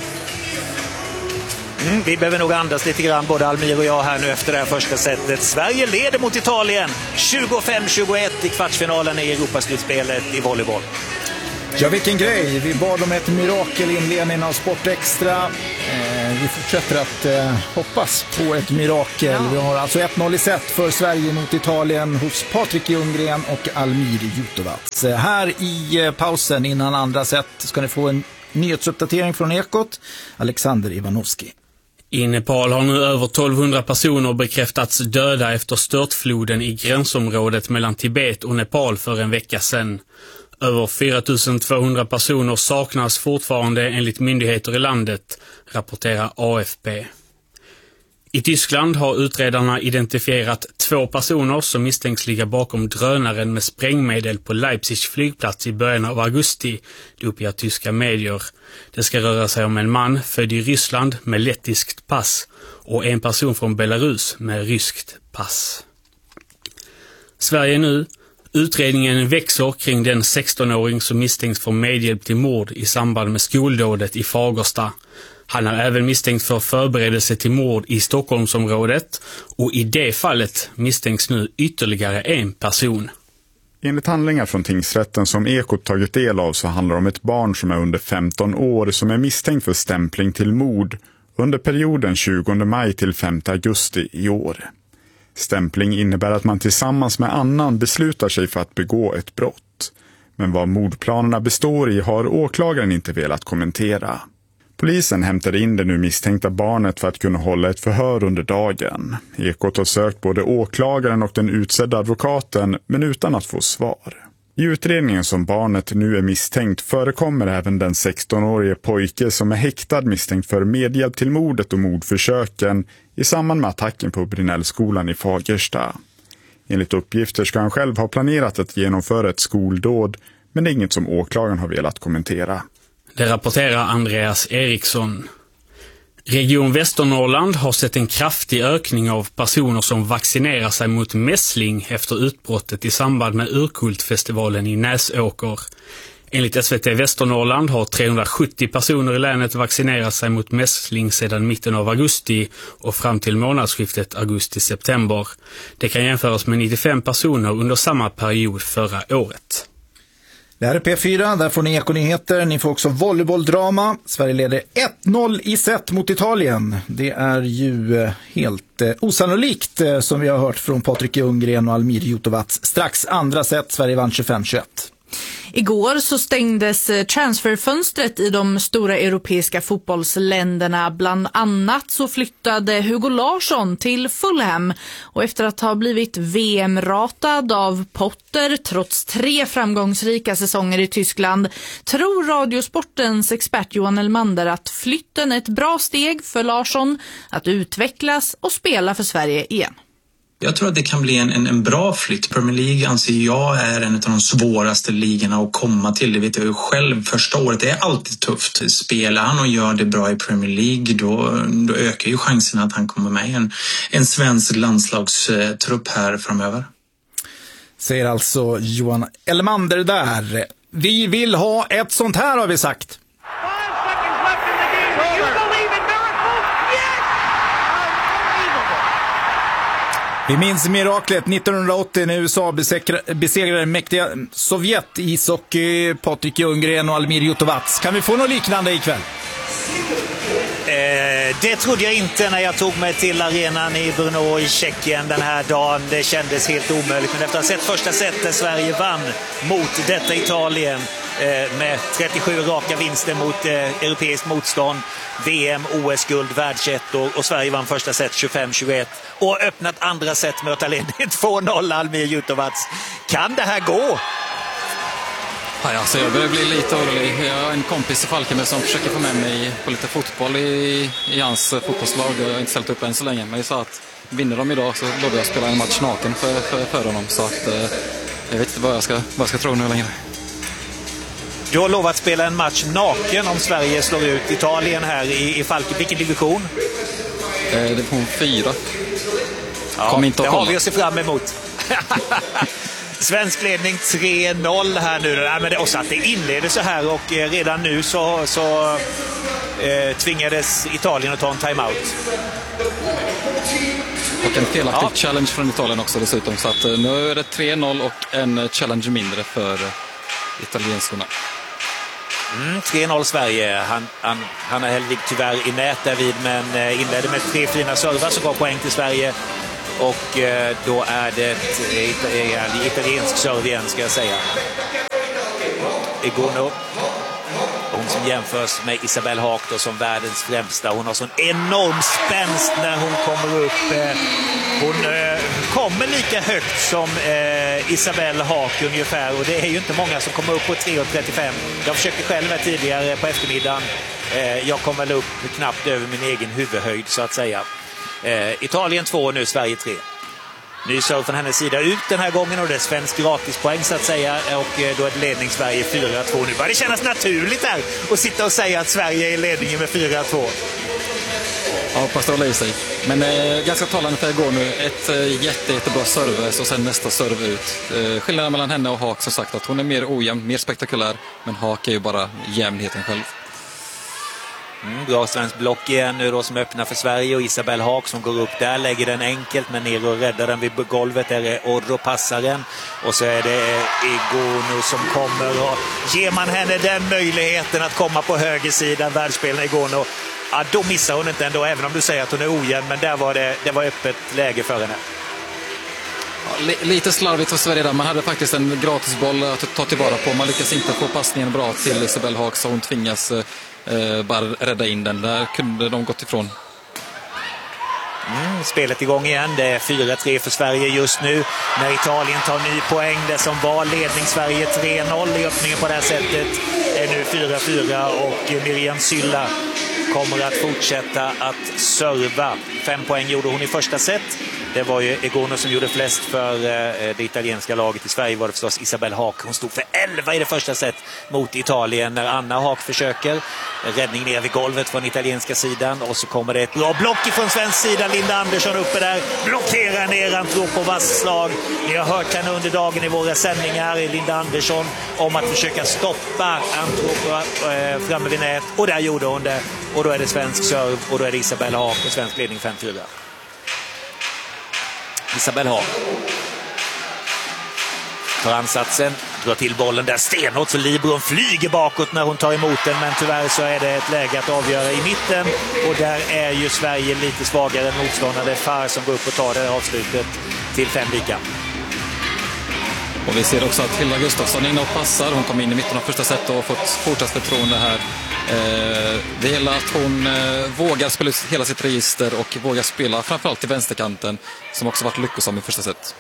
Mm, vi behöver nog andas lite grann, både Almir och jag här nu efter det här första setet. Sverige leder mot Italien tjugofem tjugoett i kvartsfinalen i Europaslutspelet i volleyboll. Ja, vilken grej. Vi bad om ett mirakel i inledningen av Sport Extra. Eh, vi fortsätter att eh, hoppas på ett mirakel. Ja. Vi har alltså ett noll i set för Sverige mot Italien hos Patrik Ljunggren och Almir Jutovac. Eh, här i eh, pausen innan andra set ska ni få en nyhetsuppdatering från Ekot. Alexander Ivanovski. I Nepal har nu över tolvhundra personer bekräftats döda efter störtfloden i gränsområdet mellan Tibet och Nepal för en vecka sedan. Över fyra tusen tvåhundra personer saknas fortfarande enligt myndigheter i landet, rapporterar A F P. I Tyskland har utredarna identifierat två personer som misstänks ligga bakom drönaren med sprängmedel på Leipzigs flygplats i början av augusti, det uppger tyska medier. Det ska röra sig om en man född i Ryssland med lettiskt pass och en person från Belarus med ryskt pass. Sverige nu. Utredningen växer kring den sextonåring som misstänks för medhjälp till mord i samband med skoldådet i Fagersta. Han är även misstänkt för förberedelse till mord i Stockholmsområdet, och i det fallet misstänks nu ytterligare en person. Enligt handlingar från tingsrätten som Ekot tagit del av så handlar det om ett barn som är under femton år som är misstänkt för stämpling till mord under perioden tjugonde maj till femte augusti i år. Stämpling innebär att man tillsammans med annan beslutar sig för att begå ett brott. Men vad mordplanerna består i har åklagaren inte velat kommentera. Polisen hämtade in det nu misstänkta barnet för att kunna hålla ett förhör under dagen. Ekot har sökt både åklagaren och den utsedda advokaten, men utan att få svar. I utredningen som barnet nu är misstänkt förekommer även den sextonårige pojke som är häktad misstänkt för medhjälp till mordet och mordförsöken i samband med attacken på Brinellskolan i Fagersta. Enligt uppgifter ska han själv ha planerat att genomföra ett skoldåd, men det är inget som åklagaren har velat kommentera. Det rapporterar Andreas Eriksson. Region Västernorrland har sett en kraftig ökning av personer som vaccinerar sig mot mässling efter utbrottet i samband med Urkultfestivalen i Näsåker. Enligt S V T Västernorrland har trehundrasjuttio personer i länet vaccinerat sig mot mässling sedan mitten av augusti och fram till månadsskiftet augusti-september. Det kan jämföras med nittiofem personer under samma period förra året. Det här är P fyra, där får ni Ekonyheter. Ni får också volleybolldrama. Sverige leder ett noll i set mot Italien. Det är ju helt eh, osannolikt eh, som vi har hört från Patrik Ljunggren och Almir Jutovac. Strax andra set, Sverige vann tjugofem tjugoett. Igår så stängdes transferfönstret i de stora europeiska fotbollsländerna. Bland annat så flyttade Hugo Larsson till Fulham. Och efter att ha blivit V M-ratad av Potter trots tre framgångsrika säsonger i Tyskland tror Radiosportens expert Johan Elmander att flytten är ett bra steg för Larsson att utvecklas och spela för Sverige igen. Jag tror att det kan bli en, en, en bra flytt. Premier League anser jag är en av de svåraste ligorna att komma till. Det vet jag ju själv. Första året är alltid tufft. Spelar han och gör det bra i Premier League, då, då ökar ju chansen att han kommer med i en, en svensk landslagstrupp här framöver. Säger alltså Johan Elmander där. Vi vill ha ett sånt här, har vi sagt. Vi minns miraklet nittonhundraåttio när U S A besegrade mäktiga Sovjet i ishockey. Patrik Ljunggren och Almir Jutovac. Kan vi få något liknande ikväll? Eh, det trodde jag inte när jag tog mig till arenan i Brno i Tjeckien den här dagen. Det kändes helt omöjligt. Men efter att ha sett första setet Sverige vann mot detta Italien eh, med trettiosju raka vinster mot eh, europeiskt motstånd. V M, O S-guld, världset och, och Sverige vann första set tjugofem tjugoett och öppnat andra set med att ta ledning två noll Almir Jutovac. Kan det här gå? Ja, alltså jag börjar bli lite orolig. Jag har en kompis i Falkenberg som försöker få med mig på lite fotboll i, i hans fotbollslag. Jag har inte ställt upp än så länge, men jag sa att vinner de idag så lovar jag att spela en match naken för, för, för honom. Så att eh, jag vet inte vad jag ska, vad jag ska tro nu längre. Du har lovat spela en match naken om Sverige slår ut Italien här i, i Falkenberg. Vilken division? Eh, division fyra. Ja, Kom inte att det kolla. har vi att se fram emot. Svensk ledning tre noll här nu. Ja, men det är också att det inleder så här och eh, redan nu så, så eh, tvingades Italien att ta en timeout. Och en felaktig Ja. challenge från Italien också dessutom. Så att, eh, nu är det tre noll och en challenge mindre för eh, italienskorna. Mm, tre noll Sverige. Han, han, Hanna Hellvig tyvärr i nät därvid, men eh, inledde med tre fina servar som gav poäng till Sverige. Och eh, då är det ett eh, italiensk serve igen, ska jag säga. Egono. Hon som jämförs med Isabelle Haak då som världens främsta. Hon har sån enorm spänst när hon kommer upp. Hon eh, kommer lika högt som eh, Isabelle Haak ungefär. Och det är ju inte många som kommer upp på tre trettiofem. Jag försökte själv här tidigare på eftermiddagen. Eh, jag kom väl upp knappt över min egen huvudhöjd så att säga. Eh, Italien två nu, Sverige tre. Ny serve från hennes sida ut den här gången och det är svensk gratispoäng så att säga. Och eh, då är det ledning Sverige fyra två nu. Bara det kännas naturligt här att sitta och säga att Sverige är i ledningen med fyra två. Ja, hoppas det håller i sig. Men eh, ganska talande för igår nu. Ett eh, jätte, jättebra serve och sen nästa serve ut. Eh, skillnaden mellan henne och Haak som sagt att hon är mer ojämn, mer spektakulär. Men Haak är ju bara jämnheten själv. Mm, bra svensk block igen nu då som öppnar för Sverige och Isabelle Haak som går upp där, lägger den enkelt men ner och räddar den vid golvet. Där är Orro passaren och så är det Egono som kommer och ger man henne den möjligheten att komma på högersidan, världsspelarna Egono, ja, då missar hon inte ändå även om du säger att hon är ojämn, men där var det, det var öppet läge för henne. Ja, lite slarvigt för Sverige där. Man hade faktiskt en gratisboll att ta tillvara på. Man lyckas inte få passningen bra till Isabelle Haak så hon tvingas eh, bara rädda in den. Där kunde de gått ifrån. Mm, spelet igång igen. Det är fyra tre för Sverige just nu. När Italien tar ny poäng. Det som var ledning Sverige tre noll i öppningen på det här sättet är nu fyra fyra och Miriam Sylla kommer att fortsätta att serva. Fem poäng gjorde hon i första set. Det var ju Egono som gjorde flest för eh, det italienska laget. I Sverige var det förstås Isabelle Haak. Hon stod för elva i det första set mot Italien när Anna Haak försöker. Räddning ner vid golvet från italienska sidan. Och så kommer det ett bra block från svensk sida. Linda Andersson uppe där. Blockerar ner Antropovas slag. Ni har hört henne under dagen i våra sändningar. Linda Andersson om att försöka stoppa Antropova eh, framme vid nät. Och där gjorde hon det. Och då är det svensk serve. Och då är det Isabelle Haak och svensk ledning fem fyra. Isabelle Haak tar ansatsen, drar till bollen där stenhårt så Libron flyger bakåt när hon tar emot den, men tyvärr så är det ett läge att avgöra i mitten och där är ju Sverige lite svagare än motståndare. Det är Far som går upp och tar det avslutet till fem lika. Och vi ser också att Hilda Gustafsson är inne och passar. Hon kom in i mitten av första set och har fått fortsatt förtroende här. Eh, det gäller att hon eh, vågar spela ut hela sitt register och vågar spela framförallt till vänsterkanten som också varit lyckosam i första set.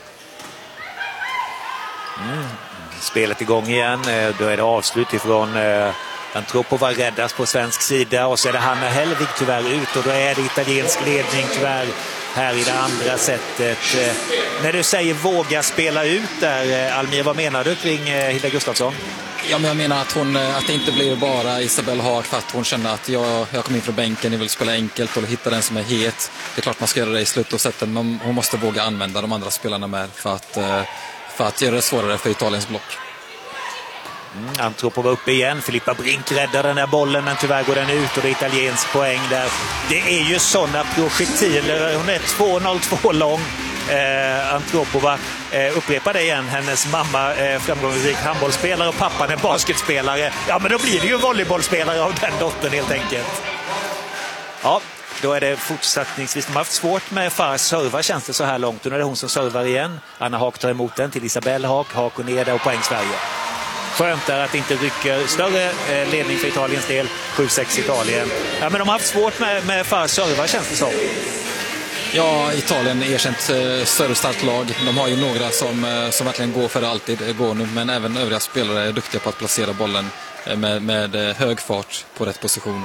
Mm. Spelet igång igen. Då är det avslut ifrån eh, Antropova räddas på svensk sida och så är det Hanna Hellvig tyvärr ut och då är det italiensk ledning tyvärr här i det andra sättet. Eh, när du säger våga spela ut där, eh, Almir, vad menar du kring eh, Hilda Gustafsson? Ja, men jag menar att, hon, att det inte blir bara Isabelle Haak för att hon känner att jag, jag kommer in från bänken, jag vill spela enkelt och hitta den som är het. Det är klart man ska göra det i slutet och sätten, men hon måste våga använda de andra spelarna med för att, för att göra det svårare för Italiens block. Mm, Antropova uppe igen. Filippa Brink räddar den här bollen men tyvärr går den ut och det är italiensk poäng där. Det är ju sådana projektiler. Hon är två noll två lång. Eh, Antropova eh, upprepar det igen. Hennes mamma eh, framgångsrik handbollsspelare och pappan är basketspelare. Ja, men då blir det ju volleybollspelare av den dottern helt enkelt. Ja, då är det fortsättningsvis. De har haft svårt med Fars serva känns det så här långt. Och nu är det hon som servar igen. Anna Haak tar emot den till Isabelle Haak. Haak och ner där och poäng Sverige. Skönt är att det inte rycker större eh, ledning för Italiens del. sju sex Italien. Ja, men de har haft svårt med, med Fars serva känns det så. Ja, Italien är erkänt eh, större starkt lag. De har ju några som, eh, som verkligen går för det alltid, går nu, men även övriga spelare är duktiga på att placera bollen eh, med, med eh, hög fart på rätt positioner.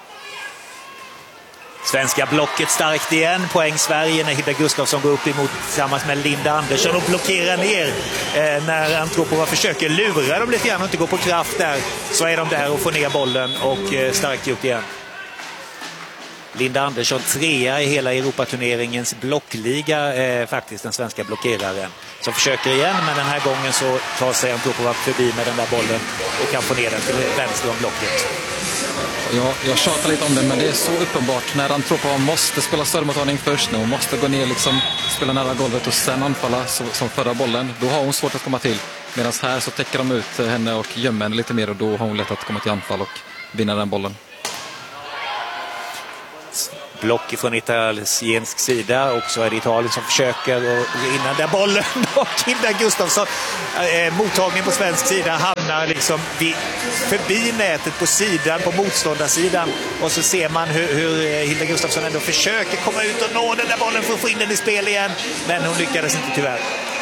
Svenska blocket starkt igen. Poäng Sverige när Hilda Gustafsson går upp emot tillsammans med Linda Andersson och blockerar ner eh, när Antropova försöker lura dem lite grann och inte gå på kraft där. Så är de där och får ner bollen och eh, starkt gjort igen. Linda Andersson trea i hela Europaturneringens blockliga, eh, faktiskt den svenska blockeraren. Som försöker igen, men den här gången så tar sig Antropova förbi med den där bollen och kan få ner den till vänster om blocket. Ja, jag tjatar lite om det, men det är så uppenbart när Antropova måste spela servemottagning först, när hon måste gå ner, liksom, spela nära golvet och sen anfalla så, som förra bollen. Då har hon svårt att komma till. Medan här så täcker de ut henne och gömmer henne lite mer och då har hon lätt att komma till anfall och vinna den bollen. Block från italiensk sida och så är det Italien som försöker och innan där bollen och Hilda Gustafsson eh, mottagningen på svensk sida hamnar liksom vid, förbi nätet på sidan, på motståndarsidan och så ser man hur, hur Hilda Gustafsson ändå försöker komma ut och nå den där bollen för att få in den i spel igen, men hon lyckades inte tyvärr.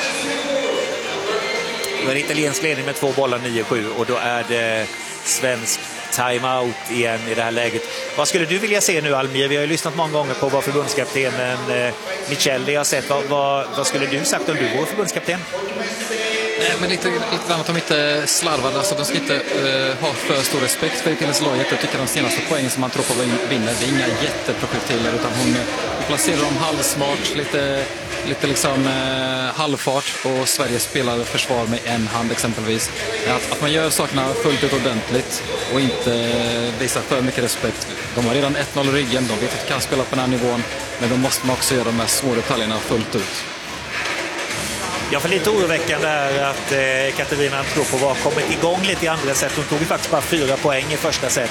Det är en italiensk ledning med två bollar, nio sju, och då är det svensk timeout igen i det här läget. Vad skulle du vilja se nu, Almir? Vi har ju lyssnat många gånger på vad förbundskaptenen eh, Michelli har sett. Vad, vad, vad skulle du sagt om du vore förbundskapten? Nej, men lite, lite grann att de inte slarvar, alltså de ska inte uh, ha för stor respekt för italienslaget. Jag tycker de senaste poängen som Antropova vinner, det är inga jätteprojektiler utan hon uh, placerar dem halvsmart, lite, lite liksom uh, halvfart och Sverige spelar försvar med en hand exempelvis. Att, att man gör sakerna fullt ut ordentligt och inte uh, visar för mycket respekt. De har redan ett noll i ryggen, de vet att de kan spela på den här nivån, men då måste man också göra de här små detaljerna fullt ut. Ja, för lite oroväckande är att eh, Katarina Antropova har kommit igång lite i andra set. Hon tog ju faktiskt bara fyra poäng i första set.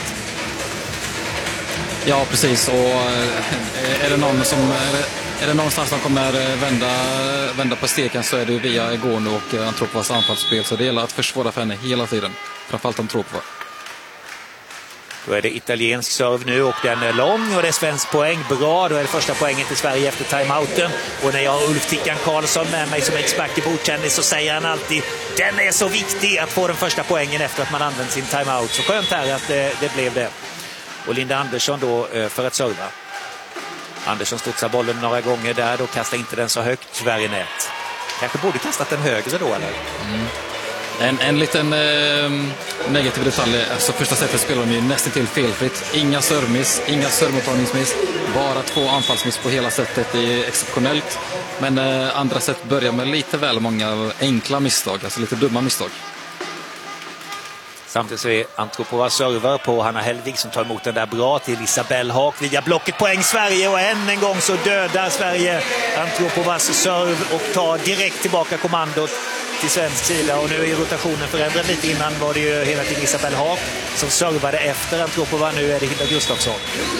Ja, precis. Och är det någon som är det, är det någonstans som kommer vända, vända på steken så är det via Egonu och Antropovas anfallsspel. Så det gäller att försvåra för henne hela tiden. Framförallt Antropova. Då är det italiensk serve nu och den är lång och det är svensk poäng. Bra, då är det första poängen till Sverige efter timeouten. Och när jag har Ulf Tickan Karlsson med mig som expert i bordtennis så säger han alltid den är så viktig att få den första poängen efter att man använt sin timeout. Så skönt här att det, det blev det. Och Linda Andersson då för att serva. Andersson studsar bollen några gånger där, då kastar inte den så högt, tyvärr i nät. Kanske borde kastat den högre då, eller? Mm. En, en liten eh, negativ detalj, alltså första sättet spelar de ju nästan till felfritt. Inga servmiss, inga servmottagningsmiss, bara två anfallsmiss på hela sättet. Det är exceptionellt. Men eh, andra sätt börjar med lite väl många enkla misstag, alltså lite dumma misstag. Samtidigt så är Antropova server på Hanna Hellvig som tar emot den där bra till Isabelle Haak via blocket, poäng Sverige, och än en gång så dödar Sverige Antropovas serve och tar direkt tillbaka kommandot till svensk sida. Och nu är rotationen förändrad lite. Innan var det ju hela tiden Isabelle Haak som servade efter Antropova. Nu är det Hilda Gustafsson.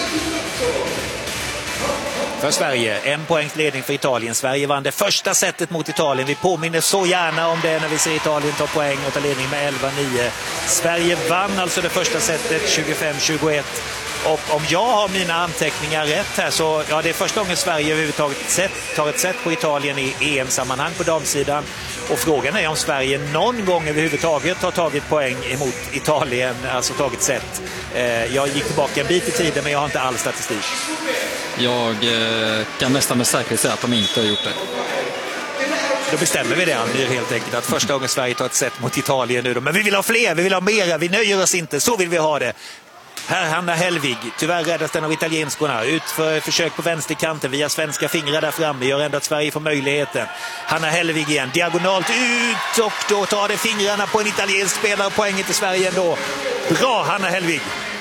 För Sverige, en poängs ledning för Italien. Sverige vann det första setet mot Italien. Vi påminner så gärna om det när vi ser Italien ta poäng och ta ledning med elva nio. Sverige vann alltså det första setet tjugofem tjugoett. Och om jag har mina anteckningar rätt här så ja, det är första gången Sverige överhuvudtaget sett, tar ett set på Italien i E M-sammanhang på damsidan. Och frågan är om Sverige någon gång överhuvudtaget har tagit poäng emot Italien, alltså tagit set. Eh, jag gick tillbaka en bit i tiden men jag har inte all statistik. Jag eh, kan nästan med säkerhet säga att de inte har gjort det. Då bestämmer vi det, Almir, helt enkelt. Att första gången Sverige tar ett set mot Italien nu då. Men vi vill ha fler, vi vill ha mera, vi nöjer oss inte. Så vill vi ha det. Här Hanna Hellvig, tyvärr räddas den av italienskorna. Ut för försök på vänsterkanten via svenska fingrar där framme. Gör ändå att Sverige får möjligheten. Hanna Hellvig igen, diagonalt ut och då tar det fingrarna på en italiensk spelare. Poängen till Sverige ändå. Bra Hanna Hellvig.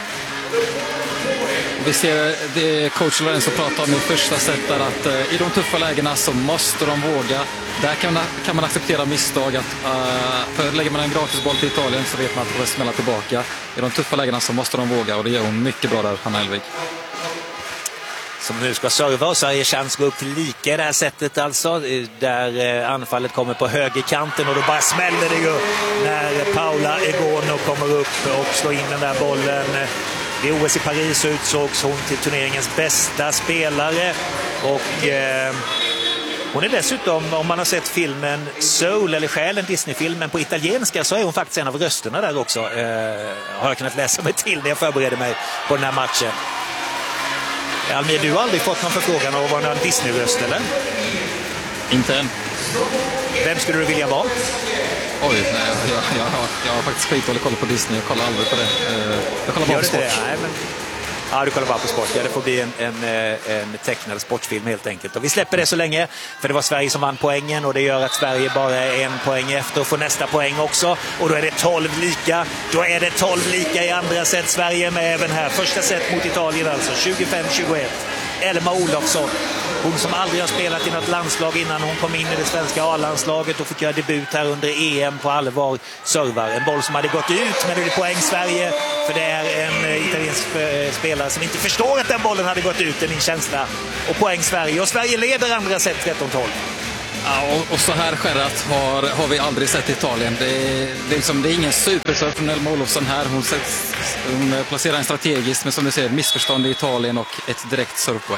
Vi ser det coach Lorenzo pratar om i första set där att uh, i de tuffa lägena så måste de våga. Där kan man, kan man acceptera misstag. Att, uh, för lägger man en gratisboll till Italien så vet man att det kommer smälla tillbaka. I de tuffa lägena så måste de våga och det gör hon mycket bra där, Hanna Hellvig. Som nu ska serva och Sverige chans gå upp till lika i det här sättet alltså. Där eh, anfallet kommer på högerkanten och då bara smäller det ju när Paula Egonu kommer upp och slår in den där bollen. Vid O S i Paris så utsågs hon till turneringens bästa spelare och eh, hon är dessutom, om man har sett filmen Soul eller Själen, Disney-filmen på italienska, så är hon faktiskt en av rösterna där också. Eh, har jag kunnat läsa mig till när jag förberedde mig på den här matchen. Almir, du har aldrig fått någon förfrågan av att vara en Disney-röst, eller? Inte än. Vem skulle du vilja vara? Oj, nej, jag, jag, jag, jag har faktiskt skitdålig koll på Disney. Jag kollar aldrig på det. Jag kollar bara på sport. Nej, men... Ja, du kollar bara på sport. Ja, det får bli en, en, en tecknad sportfilm helt enkelt. Och vi släpper det så länge, för det var Sverige som vann poängen och det gör att Sverige bara är en poäng efter och får nästa poäng också. Och då är det tolv lika. Då är det tolv lika i andra set. Sverige med även här. Första set mot Italien alltså. tjugofem tjugoett. Elma Olofsson, hon som aldrig har spelat i något landslag innan hon kom in i det svenska A-landslaget och fick göra debut här under E M på allvar, servar. En boll som hade gått ut, men det är poäng Sverige, för det är en italiensk spelare som inte förstår att den bollen hade gått ut, en min känsla. Och poäng Sverige, och Sverige leder andra set tretton tolv. Ja, och, och så här skärrat har, har vi aldrig sett i Italien. Det är, det är, liksom, det är ingen superserv från Elma Olofsson här. Hon, sätts, hon placerar en strategiskt, men som du ser, missförstånd i Italien och ett direkt servpoäng.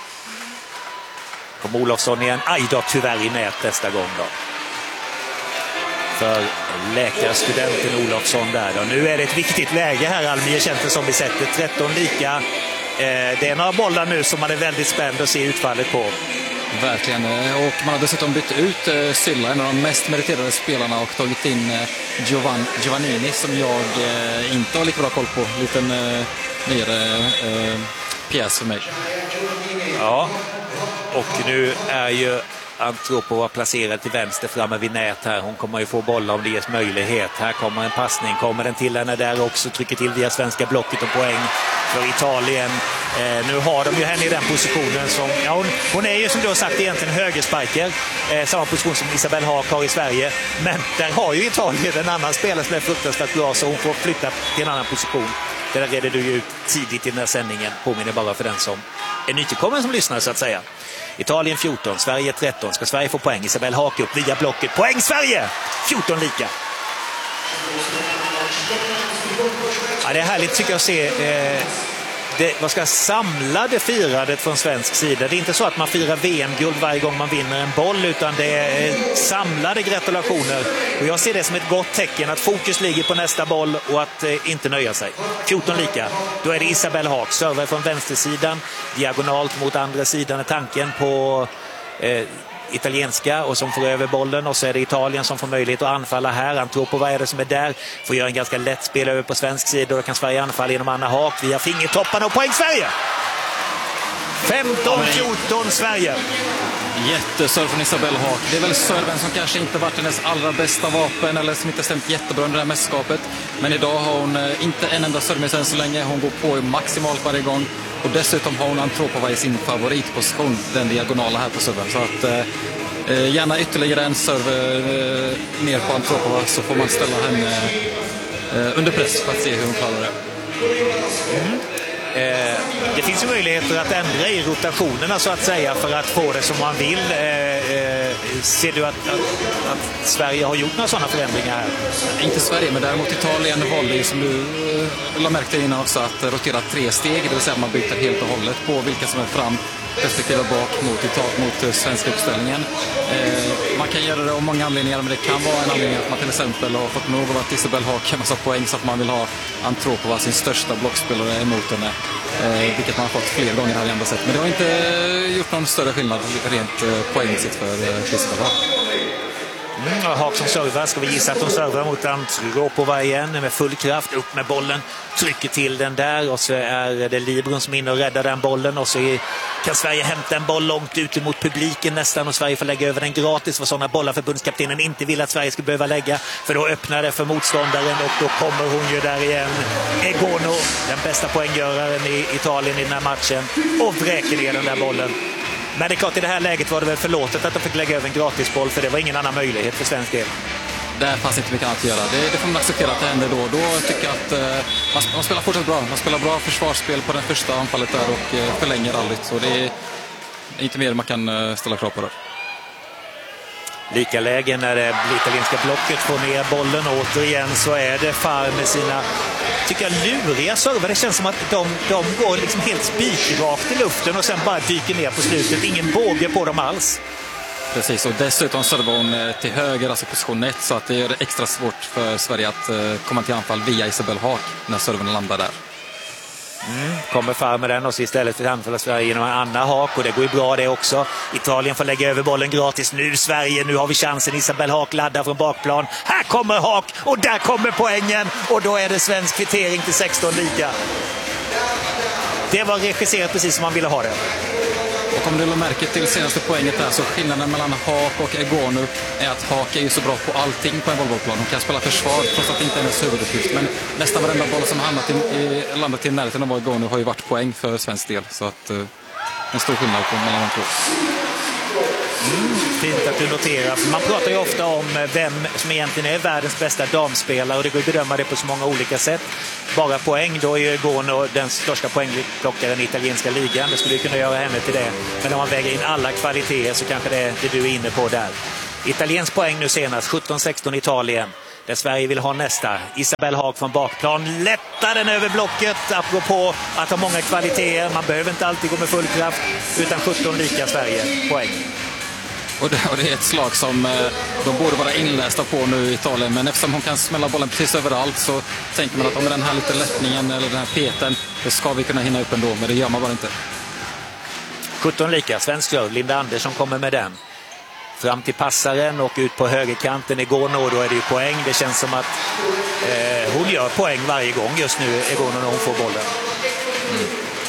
Kom Olofsson igen. Aj då, tyvärr i nät nästa gång då. För läkarstudenten Olofsson där då. Nu är det ett viktigt läge här, Almir, känns det som vi sätter tretton lika. Eh, det är några bollar nu som man är väldigt spänd att se utfallet på. Verkligen, och man har dessutom bytt ut uh, Sylla, en av de mest meriterade spelarna, och tagit in uh, Giovan, Giovannini som jag uh, inte har lika bra koll på. Liten uh, nyare uh, pjäs för mig. Ja, och nu är ju Antropova placerad till vänster framme vid nät här. Hon kommer ju få bolla om det ges möjlighet. Här kommer en passning, kommer den till henne där också, trycker till via svenska blocket och poäng för Italien. Eh, nu har de ju henne i den positionen som, ja, hon, hon är ju som du har sagt egentligen högerspiker, eh, samma position som Isabelle Haak har i Sverige, men där har ju Italien en annan spelare som är fruktansvärt bra, så hon får flytta till en annan position. Det där redde du ju ut tidigt i den här sändningen, påminner bara för den som är nytillkommen som lyssnar så att säga. Italien fjorton, Sverige tretton. Ska Sverige få poäng? Isabelle Haak upp via blocket. Poäng Sverige! fjorton lika. Ja, det är härligt tycker jag att se eh, det, vad ska jag, samlade firandet från svensk sida. Det är inte så att man firar V M-guld varje gång man vinner en boll, utan det är eh, samlade gratulationer. Och jag ser det som ett gott tecken att fokus ligger på nästa boll och att eh, inte nöja sig. fjorton lika. Då är det Isabelle Haak, servar från vänstersidan, diagonalt mot andra sidan är tanken på eh, italienska, och som får över bollen, och så är det Italien som får möjlighet att anfalla här. Antropova är det som är där, får göra en ganska lätt spel över på svensk sida, och då kan Sverige anfalla genom Anna Haak via fingertopparna, och poäng Sverige! femton fjorton Sverige. Jätteserv från Isabelle Haak. Det är väl serven som kanske inte varit hennes allra bästa vapen, eller som inte stämt jättebra under det här mästerskapet. Men idag har hon inte en enda serv än så länge. Hon går på maximalt varje gång. Och dessutom har hon Antropova i sin favoritposition, den diagonala här på serven. Så att eh, gärna ytterligare en serv eh, ner på Antropova, så får man ställa henne eh, under press för att se hur hon klarar det. Mm. Eh, det finns ju möjligheter att ändra i rotationerna så att säga, för att få det som man vill. Eh, eh, ser du att, att, att Sverige har gjort några sådana förändringar här? Inte Sverige, men däremot Italien valde ju, som du eh, la märke till innan också, att rotera tre steg, det vill säga man byter helt och hållet på vilka som är fram respektive bak mot, mot svenska uppställningen. Eh, man kan göra det av många anledningar, men det kan vara en anledning att man till exempel har fått nog av att Isabelle Haak en massa poäng, så att man vill ha Antropova, sin största blockspelare, emot henne. Eh, vilket man har fått fler gånger här i andra sätt. Men det har inte gjort någon större skillnad rent eh, poängmässigt för eh, Isabelle Haak. Mm, Haak som servar, ska vi gissa att de servar mot Antropova igen med full kraft, upp med bollen, trycker till den där, och så är det Libron som är inne och räddar den bollen, och så är, kan Sverige hämta en boll långt ut mot publiken nästan, och Sverige får lägga över den gratis, för sådana bollar förbundskaptenen inte vill att Sverige ska behöva lägga, för då öppnar det för motståndaren, och då kommer hon ju där igen, Egono, den bästa poänggöraren i Italien i den här matchen, och vräker ner den där bollen. Men det är klart, i det här läget var det väl förlåtet att de fick lägga över en gratisboll, för det var ingen annan möjlighet för svensk del. Där fanns inte mycket annat att göra. Det, det får man acceptera att det händer då. Då tycker jag att eh, man, man spelar fortsatt bra. Man spelar bra försvarsspel på den första anfallet där, och eh, förlänger aldrig. Så det är inte mer man kan eh, ställa krav på det. Lika läge när det italienska blocket får ner bollen, och återigen så är det Far med sina, tycker jag, luriga server. Det känns som att de, de går liksom helt spikrakt i luften och sen bara dyker ner på slutet. Ingen båge på dem alls. Precis, och dessutom servar hon till höger, alltså position ett, så att det gör det extra svårt för Sverige att komma till anfall via Isabelle Haak när serven landar där. Mm, kommer Far med den, och så istället för att anfalla Sverige genom Anna Haak, och det går ju bra det också. Italien får lägga över bollen gratis. Nu Sverige, nu har vi chansen. Isabelle Haak laddar från bakplan. Här kommer Haak, och där kommer poängen, och då är det svensk kvittering till sexton lika. det var regisserat precis som man ville ha det. Och om du lade märke till senaste poänget där, så skillnaden mellan Haak och Egonu är att Haak är ju så bra på allting på en volleybollplan. Hon kan spela försvar trots att det inte är hennes huvuduppgift. Men nästan varenda boll som hamnat i, i, landat i närheten av Egonu har ju varit poäng för svensk del. Så att uh, en stor skillnad på mellan de två. Mm, fint att du noterar. För man pratar ju ofta om vem som egentligen är världens bästa damspelare och det går att bedöma det på så många olika sätt. Bara poäng, då är ju Egonu den största poängplockaren i italienska ligan. Det skulle ju kunna göra henne till det. Men om man väger in alla kvaliteter så kanske det är det du är inne på där. Italiens poäng nu senast, sjutton sexton Italien. Där Sverige vill ha nästa. Isabel Haak från bakplan. Lättar den över blocket, apropå att ha många kvaliteter. Man behöver inte alltid gå med full kraft, utan sjutton lika Sverige. Poäng. Och det, och det är ett slag som eh, de borde vara inlästa på nu i Italien. Men eftersom hon kan smälla bollen precis överallt så tänker man att med den här lite lättningen eller den här peten, då ska vi kunna hinna upp ändå. Men det gör man bara inte. sjutton lika, svensk serve. Linda Andersson kommer med den. Fram till passaren och ut på högerkanten. Egonu, och då är det ju poäng. Det känns som att eh, hon gör poäng varje gång just nu, Egonu, när hon får bollen. Mm.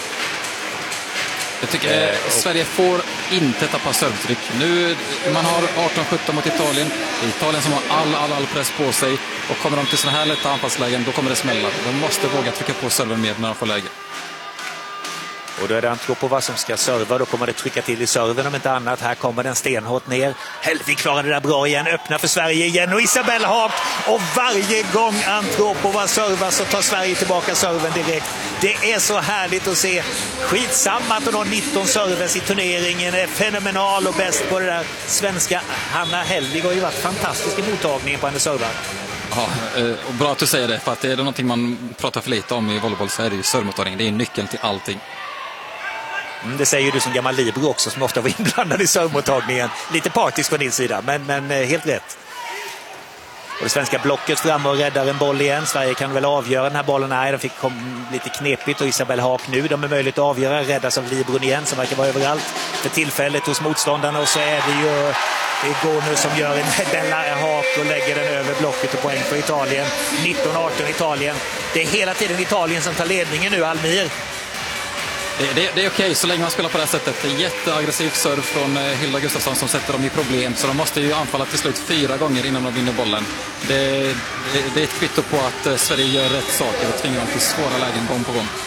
Jag tycker eh, och... Sverige får inte tappa servetryck. Nu, man har arton sjutton mot Italien. Italien som har all, all, all press på sig. Och kommer de till sådana här lätta anfallslägen, då kommer det smälla. De måste våga trycka på serven mer när de får läge. Och då är det Antropova som ska serva. Då kommer det trycka till i serven om inte annat. Här kommer den stenhårt ner. Helvig klarar det där bra igen. Öppnar för Sverige igen. Och Isabel Haak. Och varje gång Antropova servar så tar Sverige tillbaka serven direkt. Det är så härligt att se. Skitsamma att hon har nitton servers i turneringen. Är fenomenal och bäst på det där. Svenska Hanna Helvig har ju varit fantastisk i mottagningen på hennes servar. Ja, och bra att du säger det. För att det är det någonting man pratar för lite om i volleyboll, så är det ju servmottagning. Det är nyckeln till allting. Mm, det säger du som gammal libero också, som ofta var inblandad i servmottagningen. Lite partisk från din sida, men, men helt rätt. Och det svenska blocket fram och räddar en boll igen. Sverige kan väl avgöra den här bollen. Nej, de fick kom lite knepigt. Och Isabel Haak nu, de är möjligt att avgöra. Räddas av libron igen, som verkar vara överallt för tillfället hos motståndarna. Och så är det ju Egonu som gör en Della Haak och lägger den över blocket och poäng för Italien. nitton arton Italien. Det är hela tiden Italien som tar ledningen nu, Almir. Det, det, det är okej så länge man spelar på det här sättet. Det är jätteaggressiv serv från Hilda Gustafsson som sätter dem i problem. Så de måste ju anfalla till slut fyra gånger innan de vinner bollen. Det, det, det är ett kvitto på att Sverige gör rätt saker och tvingar dem till svåra lägen gång på gång.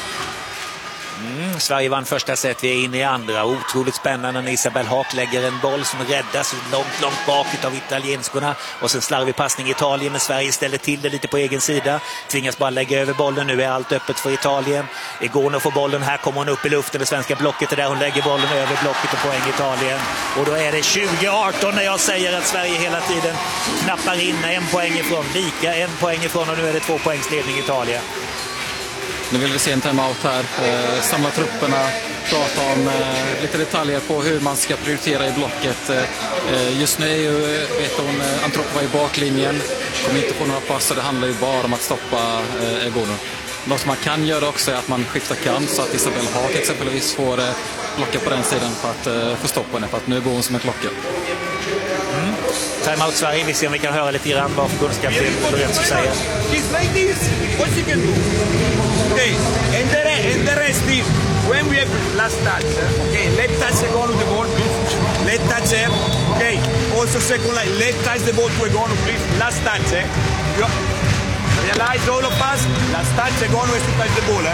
Mm, Sverige vann första set, vi är inne i andra. Otroligt spännande när Isabel Haak lägger en boll som räddas långt, långt bak av italienskorna. Och sen slarvig passning i Italien, men Sverige ställer till det lite på egen sida. Tvingas bara lägga över bollen, nu är allt öppet för Italien. Egonu får bollen, här kommer hon upp i luften, det svenska blocket där hon lägger bollen över blocket och poäng Italien. Och då är det tjugo arton när jag säger att Sverige hela tiden knappar in en poäng ifrån. Lika en poäng ifrån och nu är det två poängsledning Italien. Nu vill vi se en timeout här, eh, samla trupperna, prata om eh, lite detaljer på hur man ska prioritera i blocket. Eh, just nu är ju, vet hon, Antropova i baklinjen, kommer inte få några pass och det handlar ju bara om att stoppa eh, Egonu. Något som man kan göra också är att man skiftar kant så att Isabel Haak exempelvis får eh, blocka på den sidan för att eh, få stoppa henne, för att nu går hon som en klocka. Mm. Timeout Sverige, vi ser om vi kan höra lite grann vad förbundskapten Lorenzo säger. It's like this. What you can do? Okay, and the, re and the rest is when we have last touch. Eh? Okay, let touch Egonu the ball, please. Let touch her. Okay, also second line. Let touch the ball to Egonu, please. Last touch. Eh? You realize all of us. Last touch Egonu has to touch the ball. Eh?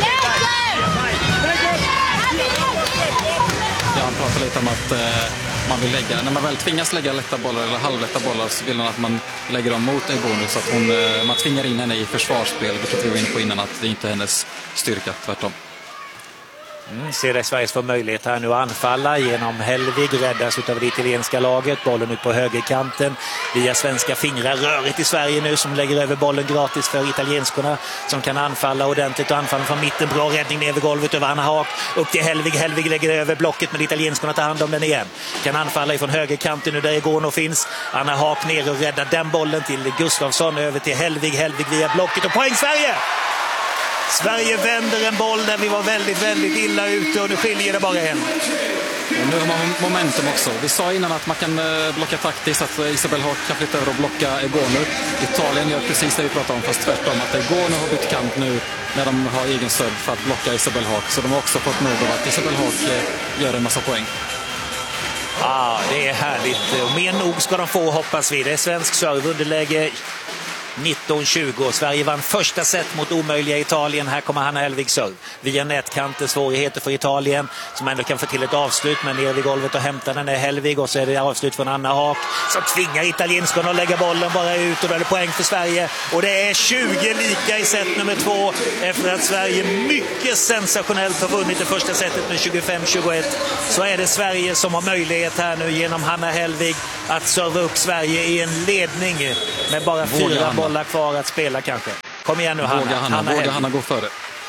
Ja, han pratar lite om att eh, man vill lägga, när man väl tvingas lägga lätta bollar eller halvlätta bollar så vill man att man lägger dem mot Egonu så att hon, eh, man tvingar in henne i försvarsspel, vilket vi var inne på innan, att det inte är hennes styrka, tvärtom. Mm, ser det Sveriges för möjlighet här nu att anfalla genom Helvig, räddas utav det italienska laget, bollen ut på högerkanten via svenska fingrar, rörigt i Sverige nu som lägger över bollen gratis för italienskorna som kan anfalla ordentligt och anfalla från mitten, bra räddning ner över golvet över Anna Haak, upp till Helvig, Helvig lägger över blocket men italienskorna tar hand om den igen, kan anfalla ifrån högerkanten nu där Egonu finns, Anna Haak ner och räddar den bollen till Gustafsson, över till Helvig, Helvig via blocket och poäng Sverige! Sverige vänder en boll där vi var väldigt, väldigt illa ute och nu skiljer det bara en. Och nu har man momentum också. Vi sa innan att man kan blocka taktiskt, att Isabel Haak kan flytta över och blocka Egonu. Italien gör precis det vi pratade om, fast tvärtom. Att Egonu har bytt kant nu när de har egen serv för att blocka Isabel Haak. Så de har också fått nog av att Isabel Haak gör en massa poäng. Ja, ah, det är härligt. Och mer nog ska de få, hoppas vi. Det är svensk serv, underläge nitton tjugo. Sverige vann första set mot omöjliga Italien. Här kommer Hanna Hellvig serv. Via nätkanten, svårigheter för Italien som ändå kan få till ett avslut, men ner vid golvet och hämta den är Hellvig, och så är det avslut från Anna Haak som tvingar italienskorna att lägga bollen bara ut, och då är det poäng för Sverige. Och det är tjugo lika i set nummer två efter att Sverige mycket sensationellt har vunnit det första setet med tjugofem tjugoett. Så är det Sverige som har möjlighet här nu genom Hanna Hellvig att serva upp Sverige i en ledning med bara Våga fyra Hanna. bollar kvar att spela kanske. Kom igen nu Hanna. Våga Hanna, Hanna, Våga Hanna gå före.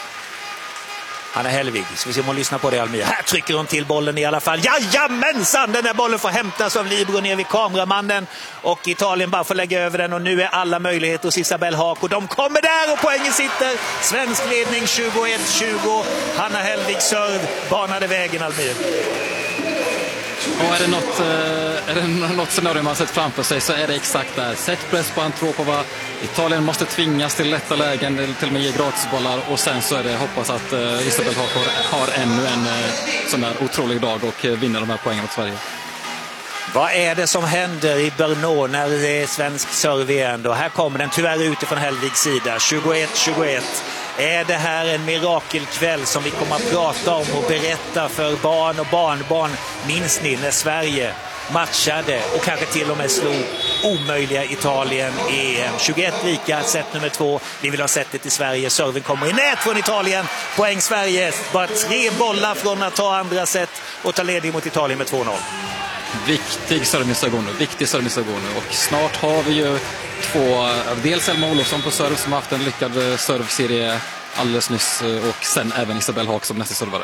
Hanna Hellvig. Ska vi se om hon lyssnar på det, Almir. Här trycker hon till bollen i alla fall. Jajamensan! Den där bollen får hämtas av Libro ner vid kameramannen. Och Italien bara får lägga över den. Och nu är alla möjligheter hos Isabel Haak. Och de kommer där och poängen sitter. Svensk ledning tjugoett tjugo. Hanna Hellvig serv. Banade vägen, Almir. Och är det något, är det något scenario man sett framför sig så är det exakt där. Sätt press på Antropova. Italien måste tvingas till lätta lägen eller till och med ge gratisbollar. Och sen så är det hoppas att Isabel Haak har ännu en sån där otrolig dag och vinner de här poängen mot Sverige. Vad är det som händer i Brno när det är svensk serv igen då? Här kommer den tyvärr utifrån Hellvigs sida. tjugoett tjugoett. Är det här en mirakelkväll som vi kommer att prata om och berätta för barn och barnbarn? Minns ni när Sverige matchade och kanske till och med slog omöjliga Italien i E M? tjugoett lika, set nummer två. Vi vill ha setet i Sverige. Serven kommer i nät från Italien. Poäng Sverige. Bara tre bollar från att ta andra set och ta ledning mot Italien med två noll. Viktig servmissagone, viktig servmissagone. Och snart har vi ju två, dels Elma Olofsson på serv som har haft en lyckad servserie alldeles nyss, och sen även Isabel Haak som nästa servare.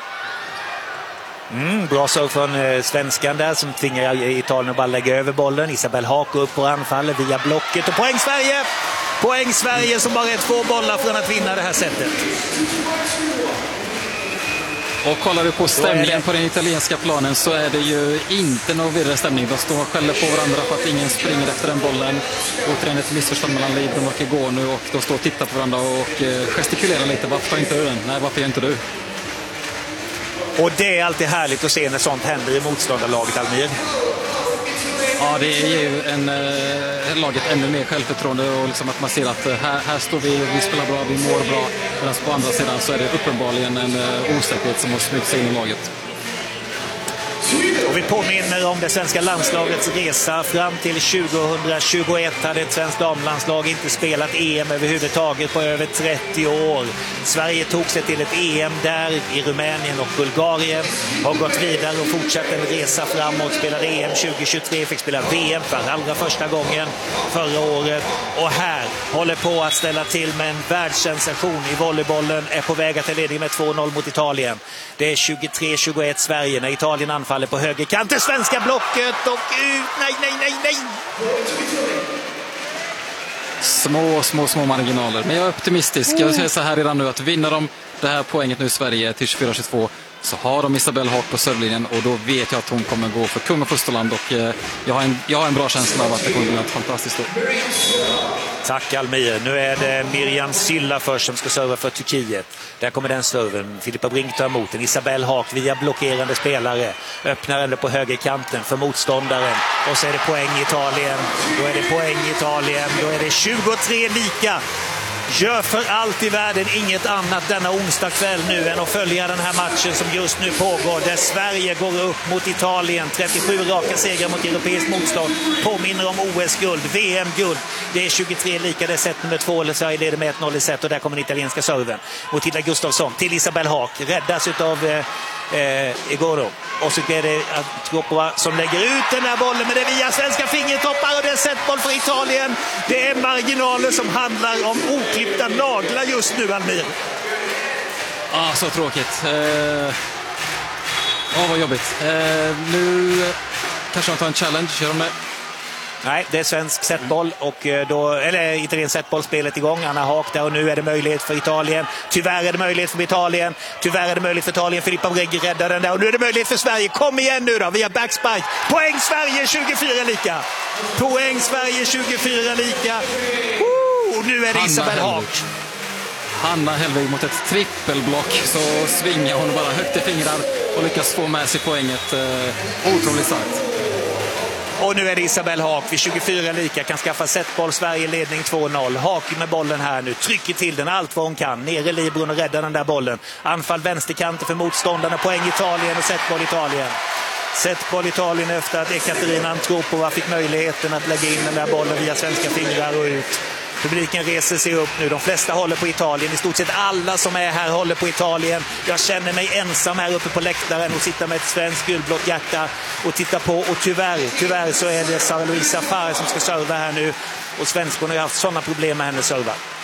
Mm, bra serv från eh, svenskan där som tvingar Italien att bara lägga över bollen. Isabel Haak upp på anfallet via blocket och poäng Sverige! Poäng Sverige som bara är två bollar från att vinna det här sättet. Och kollar vi på stämningen på den italienska planen så är det ju inte någon vidare stämning. De står och skäller på varandra för att ingen springer efter den bollen. Återigen ett missförstånd mellan Libro och Egonu, och de står och tittar på varandra och gestikulerar lite. Varför tar inte du den? Nej, varför gör inte du? Och det är alltid härligt att se när sånt händer i motståndarlaget, Almir. Ja, det är ju en, eh, laget ännu mer självförtroende och liksom att man ser att här, här står vi, vi spelar bra, vi mår bra. Medan på andra sidan så är det uppenbarligen en eh, osäkerhet som har smygt sig in i laget. Och vi påminner om det svenska landslagets resa fram till tjugohundratjugoett hade ett svenskt damlandslag inte spelat E M överhuvudtaget på över trettio år. Sverige tog sig till ett E M där i Rumänien och Bulgarien, har gått vidare och fortsatt en resa framåt, spelade E M tjugohundratjugotre, fick spela V M för allra första gången förra året, och här håller på att ställa till med en världssensation i volleybollen, är på väg att ta ledning med två noll mot Italien. Det är tjugotre tjugoett Sverige när Italien anfaller på högerkanten, svenska blocket och ut, nej, nej, nej, nej. Små, små, små marginaler. Men jag är optimistisk. Jag säger så här redan nu att vinner de det här poänget nu i Sverige till tjugofyra tjugotvå så har de Isabel Haak på servlinjen, och då vet jag att hon kommer gå för kung och fosterland, och eh, jag, har en, jag har en bra känsla av att det kommer bli något fantastiskt då. Tack Almir. Nu är det Miriam Sylla först som ska serva för Turkiet. Där kommer den serven. Filippa Brink tar emot den. Isabel Haak via blockerande spelare. Öppnar ändå på högerkanten för motståndaren. Och så är det poäng Italien. Då är det poäng Italien. Då är det tjugotre lika. Gör för allt i världen inget annat denna onsdag kväll nu än att följa den här matchen som just nu pågår, där Sverige går upp mot Italien. trettiosju raka segrar mot europeiskt motstånd. Påminner om O S-guld, V M-guld. Det är tjugotre lika, det är set nummer två. Eller Sverige leder med ett noll i set, och där kommer den italienska serven. Mot Hilda Gustafsson till Isabel Haak. Räddas utav eh, eh, Egoro. Och så är det Antropova som lägger ut den här bollen, men det är via svenska fingertoppar, och det är setboll för Italien. Det är marginaler som handlar om oklippta naglar just nu, Almir. Ah, så tråkigt. Åh, eh, oh, vad jobbigt. Eh, nu kanske de tar en challenge. Gör de det? Nej, det är svensk setboll och då, eller italiensk setbollspelet igång. Anna Haak där och nu är det möjlighet för Italien. Tyvärr är det möjlighet för Italien. Tyvärr är det möjlighet för Italien. Filippa Breggi räddar den där och nu är det möjlighet för Sverige. Kom igen nu då, via backspike. Poäng Sverige tjugofyra lika. Poäng Sverige tjugofyra lika. Och nu är det Isabelle Haak. Hanna Hellvig mot ett trippelblock, så svingar hon bara högt i fingrar och lyckas få med sig poänget. Eh, otroligt starkt. Och nu är det Isabelle Haak vid tjugofyra lika, kan skaffa setboll, Sverige ledning två noll. Haak med bollen här nu, trycker till den allt vad hon kan. Ner i Libron och räddar den där bollen. Anfall vänsterkanten för motståndarna, poäng Italien och setboll Italien. Setboll Italien efter att Ekaterina Antropova fick möjligheten att lägga in den där bollen via svenska fingrar och ut. Publiken reser sig upp nu. De flesta håller på Italien. I stort sett alla som är här håller på Italien. Jag känner mig ensam här uppe på läktaren och sitter med ett svenskt gulblått hjärta och tittar på. Och tyvärr, tyvärr så är det Sara Louise Safari som ska serva här nu. Och svenskarna har haft sådana problem med hennes serva.